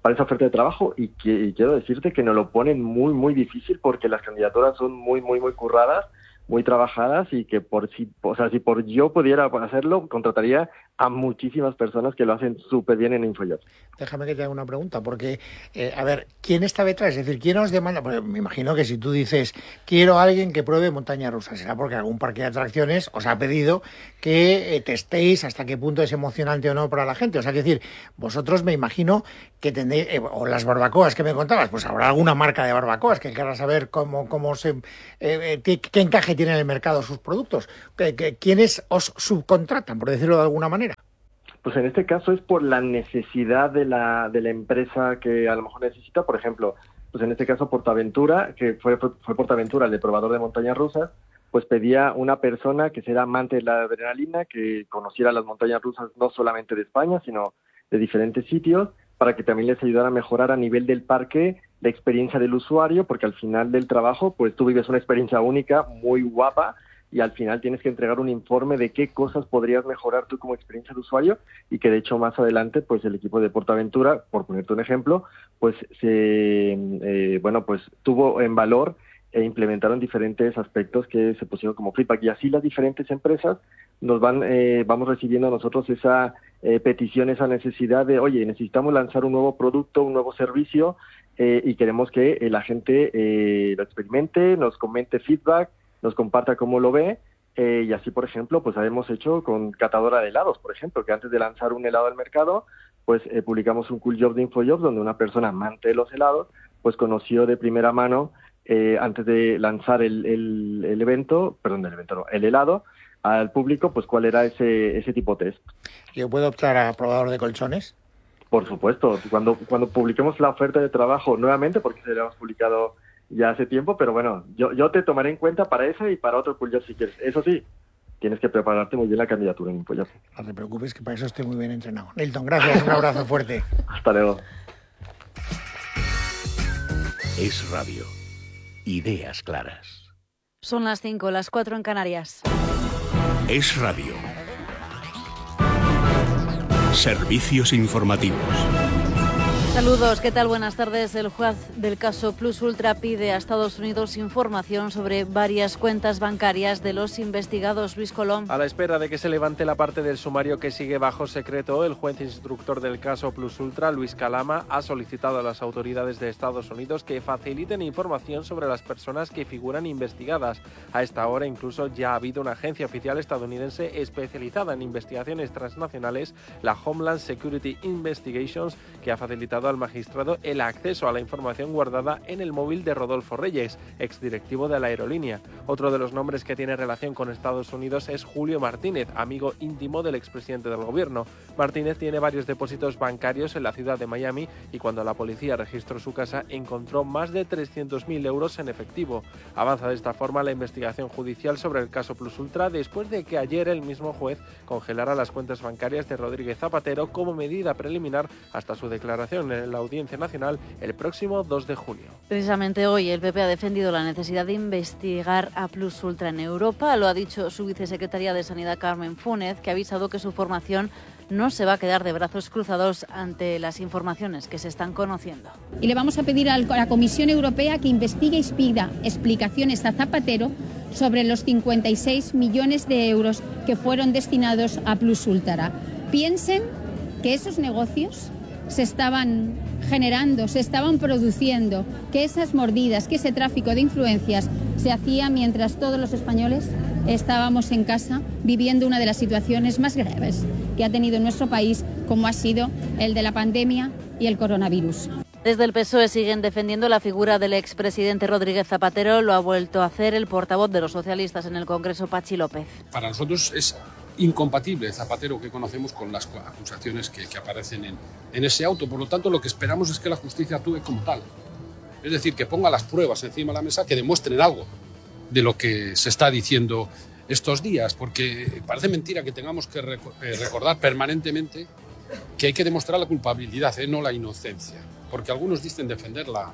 S11: para esa oferta de trabajo y, que, y quiero decirte que nos lo ponen muy, muy difícil porque las candidaturas son muy, muy, muy curradas, muy trabajadas y que por si, o sea, si por yo pudiera hacerlo, contrataría a muchísimas personas que lo hacen súper bien en InfoJobs.
S2: Déjame que te haga una pregunta, porque, eh, a ver, ¿quién está detrás? Es decir, ¿quién os demanda? Porque me imagino que si tú dices, quiero a alguien que pruebe montaña rusa, será porque algún parque de atracciones os ha pedido que eh, testéis hasta qué punto es emocionante o no para la gente. O sea, que decir, vosotros me imagino que tendréis, eh, o las barbacoas que me contabas, pues habrá alguna marca de barbacoas que querrá saber cómo, cómo se, eh, qué, qué encaje tiene en el mercado sus productos. ¿Qué, qué, ¿Quiénes os subcontratan, por decirlo de alguna manera?
S11: Pues en este caso es por la necesidad de la, de la empresa que a lo mejor necesita. Por ejemplo, pues en este caso Portaventura, que fue, fue, fue Portaventura, el de probador de montañas rusas, pues pedía una persona que sea amante de la adrenalina, que conociera las montañas rusas no solamente de España, sino de diferentes sitios, para que también les ayudara a mejorar a nivel del parque la experiencia del usuario, porque al final del trabajo, pues tú vives una experiencia única, muy guapa, y al final tienes que entregar un informe de qué cosas podrías mejorar tú como experiencia de usuario y que de hecho más adelante pues el equipo de Portaventura, por ponerte un ejemplo, pues se eh, bueno pues tuvo en valor e implementaron diferentes aspectos que se pusieron como feedback y así las diferentes empresas nos van eh, vamos recibiendo a nosotros esa eh, petición, esa necesidad de oye, necesitamos lanzar un nuevo producto, un nuevo servicio eh, y queremos que eh, la gente eh, lo experimente, nos comente feedback, nos comparta cómo lo ve, eh, y así, por ejemplo, pues hemos hecho con catadora de helados, por ejemplo, que antes de lanzar un helado al mercado, pues eh, publicamos un Cool Job de InfoJobs donde una persona amante de los helados, pues conoció de primera mano, eh, antes de lanzar el, el, el evento, perdón, el evento no, el helado, al público, pues cuál era ese, ese tipo de test.
S2: ¿Yo puedo optar a probador de colchones?
S11: Por supuesto, cuando, cuando publiquemos la oferta de trabajo nuevamente, porque se la hemos publicado ya hace tiempo, pero bueno, yo, yo te tomaré en cuenta para ese y para otro Cool Job si quieres. Eso sí, tienes que prepararte muy bien la candidatura en InfoJobs.
S2: No te preocupes, que para eso estoy muy bien entrenado. Nilton, gracias, un abrazo fuerte.
S11: Hasta luego.
S9: Es Radio. Ideas claras.
S12: Son las cinco, las cuatro en Canarias.
S9: Es Radio. Servicios informativos.
S12: Saludos, ¿qué tal? Buenas tardes. El juez del caso Plus Ultra pide a Estados Unidos información sobre varias cuentas bancarias de los investigados. Luis Colón.
S13: A la espera de que se levante la parte del sumario que sigue bajo secreto, el juez instructor del caso Plus Ultra, Luis Calama, ha solicitado a las autoridades de Estados Unidos que faciliten información sobre las personas que figuran investigadas. A esta hora incluso ya ha habido una agencia oficial estadounidense especializada en investigaciones transnacionales, la Homeland Security Investigations, que ha facilitado al magistrado el acceso a la información guardada en el móvil de Rodolfo Reyes, exdirectivo de la aerolínea. Otro de los nombres que tiene relación con Estados Unidos es Julio Martínez, amigo íntimo del expresidente del gobierno. Martínez tiene varios depósitos bancarios en la ciudad de Miami y cuando la policía registró su casa encontró más de trescientos mil euros en efectivo. Avanza de esta forma la investigación judicial sobre el caso Plus Ultra después de que ayer el mismo juez congelara las cuentas bancarias de Rodríguez Zapatero como medida preliminar hasta su declaración en la Audiencia Nacional el próximo dos de junio.
S12: Precisamente hoy el P P ha defendido la necesidad de investigar a Plus Ultra en Europa. Lo ha dicho su vicesecretaria de Sanidad, Carmen Fúnez, que ha avisado que su formación no se va a quedar de brazos cruzados ante las informaciones que se están conociendo.
S14: Y le vamos a pedir a la Comisión Europea que investigue y pida explicaciones a Zapatero sobre los cincuenta y seis millones de euros que fueron destinados a Plus Ultra. Piensen que esos negocios se estaban generando, se estaban produciendo, que esas mordidas, que ese tráfico de influencias se hacía mientras todos los españoles estábamos en casa viviendo una de las situaciones más graves que ha tenido nuestro país, como ha sido el de la pandemia y el coronavirus.
S12: Desde el P S O E siguen defendiendo la figura del expresidente Rodríguez Zapatero. Lo ha vuelto a hacer el portavoz de los socialistas en el Congreso, Pachi López.
S15: Para nosotros es incompatible el Zapatero que conocemos con las acusaciones que, que aparecen en, en ese auto. Por lo tanto, lo que esperamos es que la justicia actúe como tal. Es decir, que ponga las pruebas encima de la mesa, que demuestren algo de lo que se está diciendo estos días, porque parece mentira que tengamos que recordar permanentemente que hay que demostrar la culpabilidad, ¿eh? No la inocencia. Porque algunos dicen defender la,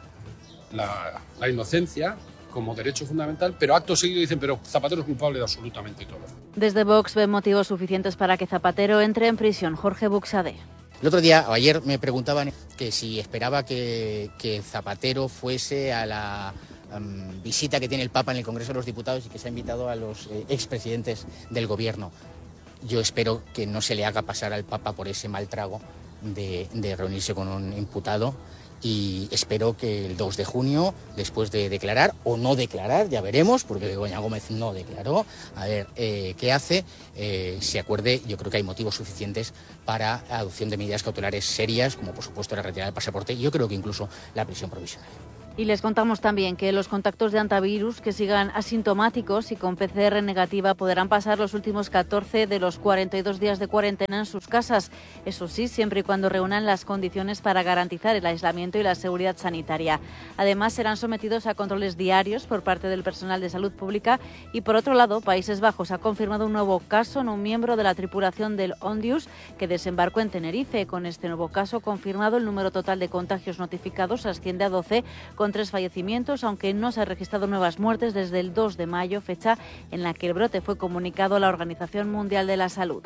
S15: la, la inocencia como derecho fundamental, pero acto seguido dicen, pero Zapatero es culpable de absolutamente todo.
S12: Desde Vox ven motivos suficientes para que Zapatero entre en prisión. Jorge Buxade.
S16: El otro día, o ayer, me preguntaban que si esperaba que, que Zapatero fuese a la um, visita que tiene el Papa en el Congreso de los Diputados y que se ha invitado a los eh, expresidentes del Gobierno. Yo espero que no se le haga pasar al Papa por ese mal trago de, de reunirse con un imputado, y espero que el dos de junio, después de declarar o no declarar, ya veremos, porque Begoña Gómez no declaró, a ver eh, qué hace, eh, se acuerde. Yo creo que hay motivos suficientes para la adopción de medidas cautelares serias, como por supuesto la retirada del pasaporte, y yo creo que incluso la prisión provisional.
S12: Y les contamos también que los contactos de antivirus que sigan asintomáticos y con P C R negativa podrán pasar los últimos catorce de los cuarenta y dos días de cuarentena en sus casas. Eso sí, siempre y cuando reúnan las condiciones para garantizar el aislamiento y la seguridad sanitaria. Además, serán sometidos a controles diarios por parte del personal de salud pública. Y por otro lado, Países Bajos ha confirmado un nuevo caso en un miembro de la tripulación del Ondius que desembarcó en Tenerife. Con este nuevo caso confirmado, el número total de contagios notificados asciende a doce, con tres fallecimientos, aunque no se han registrado nuevas muertes desde el dos de mayo, fecha en la que el brote fue comunicado a la Organización Mundial de la Salud.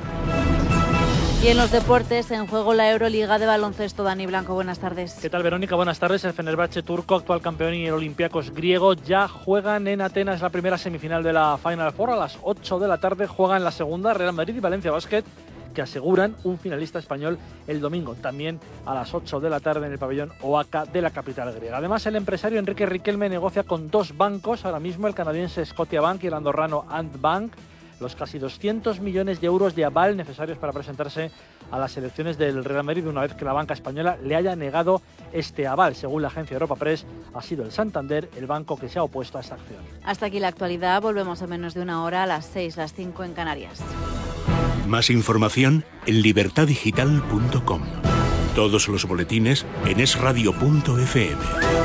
S12: Y en los deportes, en juego la Euroliga de baloncesto. Dani Blanco, buenas tardes.
S17: ¿Qué tal, Verónica? Buenas tardes. El Fenerbahce turco, actual campeón, y el Olympiacos griego ya juegan en Atenas la primera semifinal de la Final Four. A las ocho de la tarde juegan la segunda, Real Madrid y Valencia Basket, que aseguran un finalista español el domingo, también a las ocho de la tarde en el pabellón Oaka de la capital griega. Además, el empresario Enrique Riquelme negocia con dos bancos ahora mismo, el canadiense Scotiabank y el andorrano Ant Bank, los casi doscientos millones de euros de aval necesarios para presentarse a las elecciones del Real Madrid, una vez que la banca española le haya negado este aval. Según la agencia Europa Press, ha sido el Santander el banco que se ha opuesto a esta acción.
S12: Hasta aquí la actualidad. Volvemos en menos de una hora, a las seis, las cinco en Canarias.
S9: Más información en libertad digital punto com. Todos los boletines en es radio punto efe eme.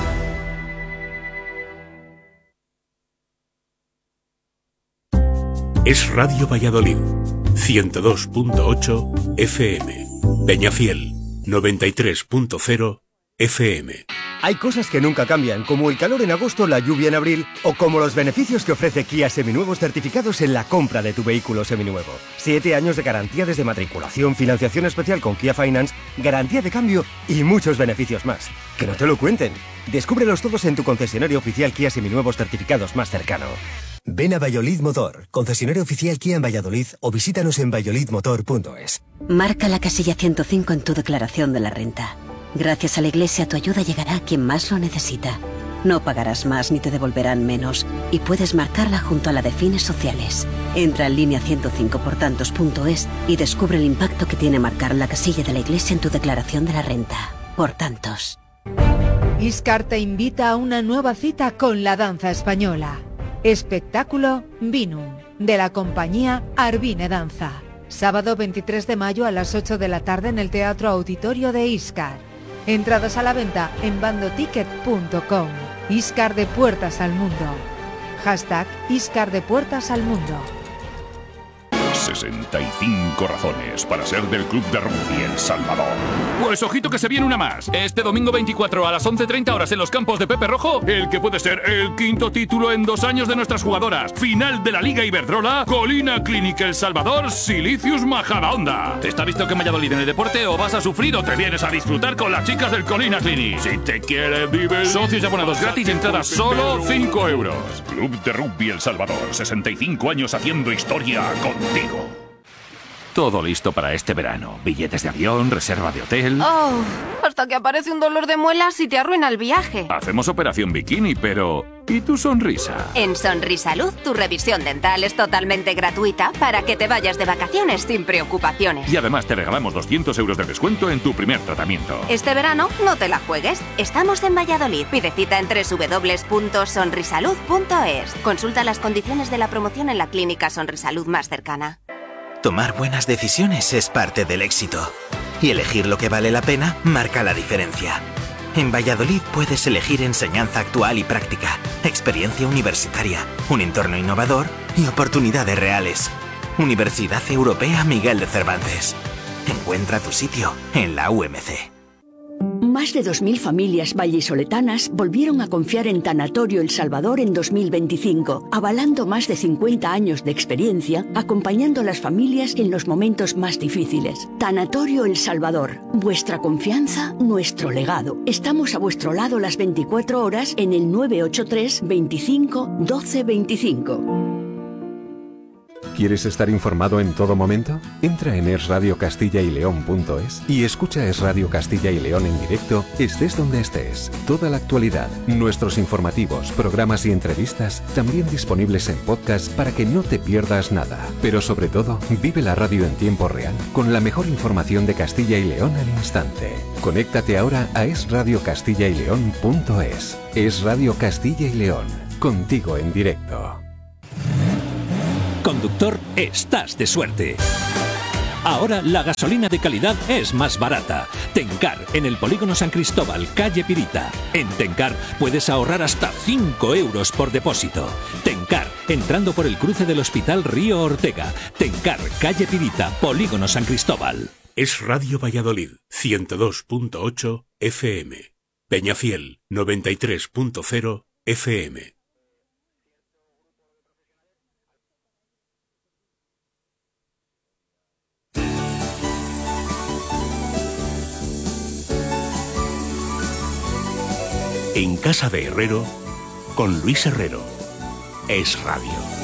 S9: Es Radio Valladolid, ciento dos punto ocho efe eme. Peñafiel, noventa y tres punto cero efe eme.
S18: Hay cosas que nunca cambian, como el calor en agosto, la lluvia en abril, o como los beneficios que ofrece Kia Seminuevos certificados en la compra de tu vehículo seminuevo. Siete años de garantía desde matriculación, financiación especial con Kia Finance, garantía de cambio y muchos beneficios más. Que no te lo cuenten. Descúbrelos todos en tu concesionario oficial Kia Seminuevos certificados más cercano. Ven a Valladolid Motor, concesionario oficial Kia en Valladolid, o visítanos en valladolid motor punto es.
S19: Marca la casilla ciento cinco en tu declaración de la renta. Gracias a la Iglesia, tu ayuda llegará a quien más lo necesita. No pagarás más ni te devolverán menos, y puedes marcarla junto a la de fines sociales. Entra en línea ciento cinco por tantos punto es y descubre el impacto que tiene marcar la casilla de la Iglesia en tu declaración de la renta. Por tantos.
S20: Iscar te invita a una nueva cita con la danza española. Espectáculo Vinum, de la compañía Arvine Danza. Sábado veintitrés de mayo a las ocho de la tarde en el Teatro Auditorio de Iscar. Entradas a la venta en bandoticket punto com. Iscar de puertas al mundo. Hashtag Iscar de puertas al mundo.
S21: sesenta y cinco razones para ser del Club de Rugby El Salvador. Pues ojito que se viene una más. Este domingo veinticuatro a las once treinta horas en los campos de Pepe Rojo, el que puede ser el quinto título en dos años de nuestras jugadoras. Final de la Liga Iberdrola, Colina Clinic El Salvador, Silicius Majadahonda. ¿Te está visto que en Valladolid en el deporte o vas a sufrir o te vienes a disfrutar con las chicas del Colina Clinic? Si te quieres vivir, socios y abonados gratis, entradas solo cinco euros. Club de Rugby El Salvador, sesenta y cinco años haciendo historia contigo. Todo listo para este verano. Billetes de avión, reserva de hotel.
S22: Oh, hasta que aparece un dolor de muelas y te arruina el viaje.
S21: Hacemos operación bikini, pero ¿y tu sonrisa?
S22: En Sonrisalud, tu revisión dental es totalmente gratuita para que te vayas de vacaciones sin preocupaciones.
S21: Y además te regalamos doscientos euros de descuento en tu primer tratamiento.
S22: Este verano no te la juegues. Estamos en Valladolid. Pide cita en doble u doble u doble u punto sonrisalud punto es. Consulta las condiciones de la promoción en la clínica Sonrisalud más cercana.
S28: Tomar buenas decisiones es parte del éxito. Y elegir lo que vale la pena marca la diferencia. En Valladolid puedes elegir enseñanza actual y práctica, experiencia universitaria, un entorno innovador y oportunidades reales. Universidad Europea Miguel de Cervantes. Encuentra tu sitio en la U M C.
S1: Más de dos mil familias vallisoletanas volvieron a confiar en Tanatorio El Salvador en dos mil veinticinco, avalando más de cincuenta años de experiencia, acompañando a las familias en los momentos más difíciles. Tanatorio El Salvador, vuestra confianza, nuestro legado. Estamos a vuestro lado las veinticuatro horas en el nueve ocho tres, veinticinco, doce veinticinco.
S3: ¿Quieres estar informado en todo momento? Entra en es radio castilla y león punto es y escucha Es Radio Castilla y León en directo, estés donde estés. Toda la actualidad, nuestros informativos, programas y entrevistas, también disponibles en podcast para que no te pierdas nada. Pero sobre todo, vive la radio en tiempo real, con la mejor información de Castilla y León al instante. Conéctate ahora a es radio castilla y león punto es. Es Radio Castilla y León, contigo en directo.
S4: Conductor, estás de suerte. Ahora la gasolina de calidad es más barata. Tencar, en el Polígono San Cristóbal, calle Pirita. En Tencar puedes ahorrar hasta cinco euros por depósito. Tencar, entrando por el cruce del Hospital Río Ortega. Tencar, calle Pirita, Polígono San Cristóbal.
S9: Es Radio Valladolid, ciento dos punto ocho F M. Peñafiel, noventa y tres punto cero F M. En casa de Herrero, con Luis Herrero. Es Radio.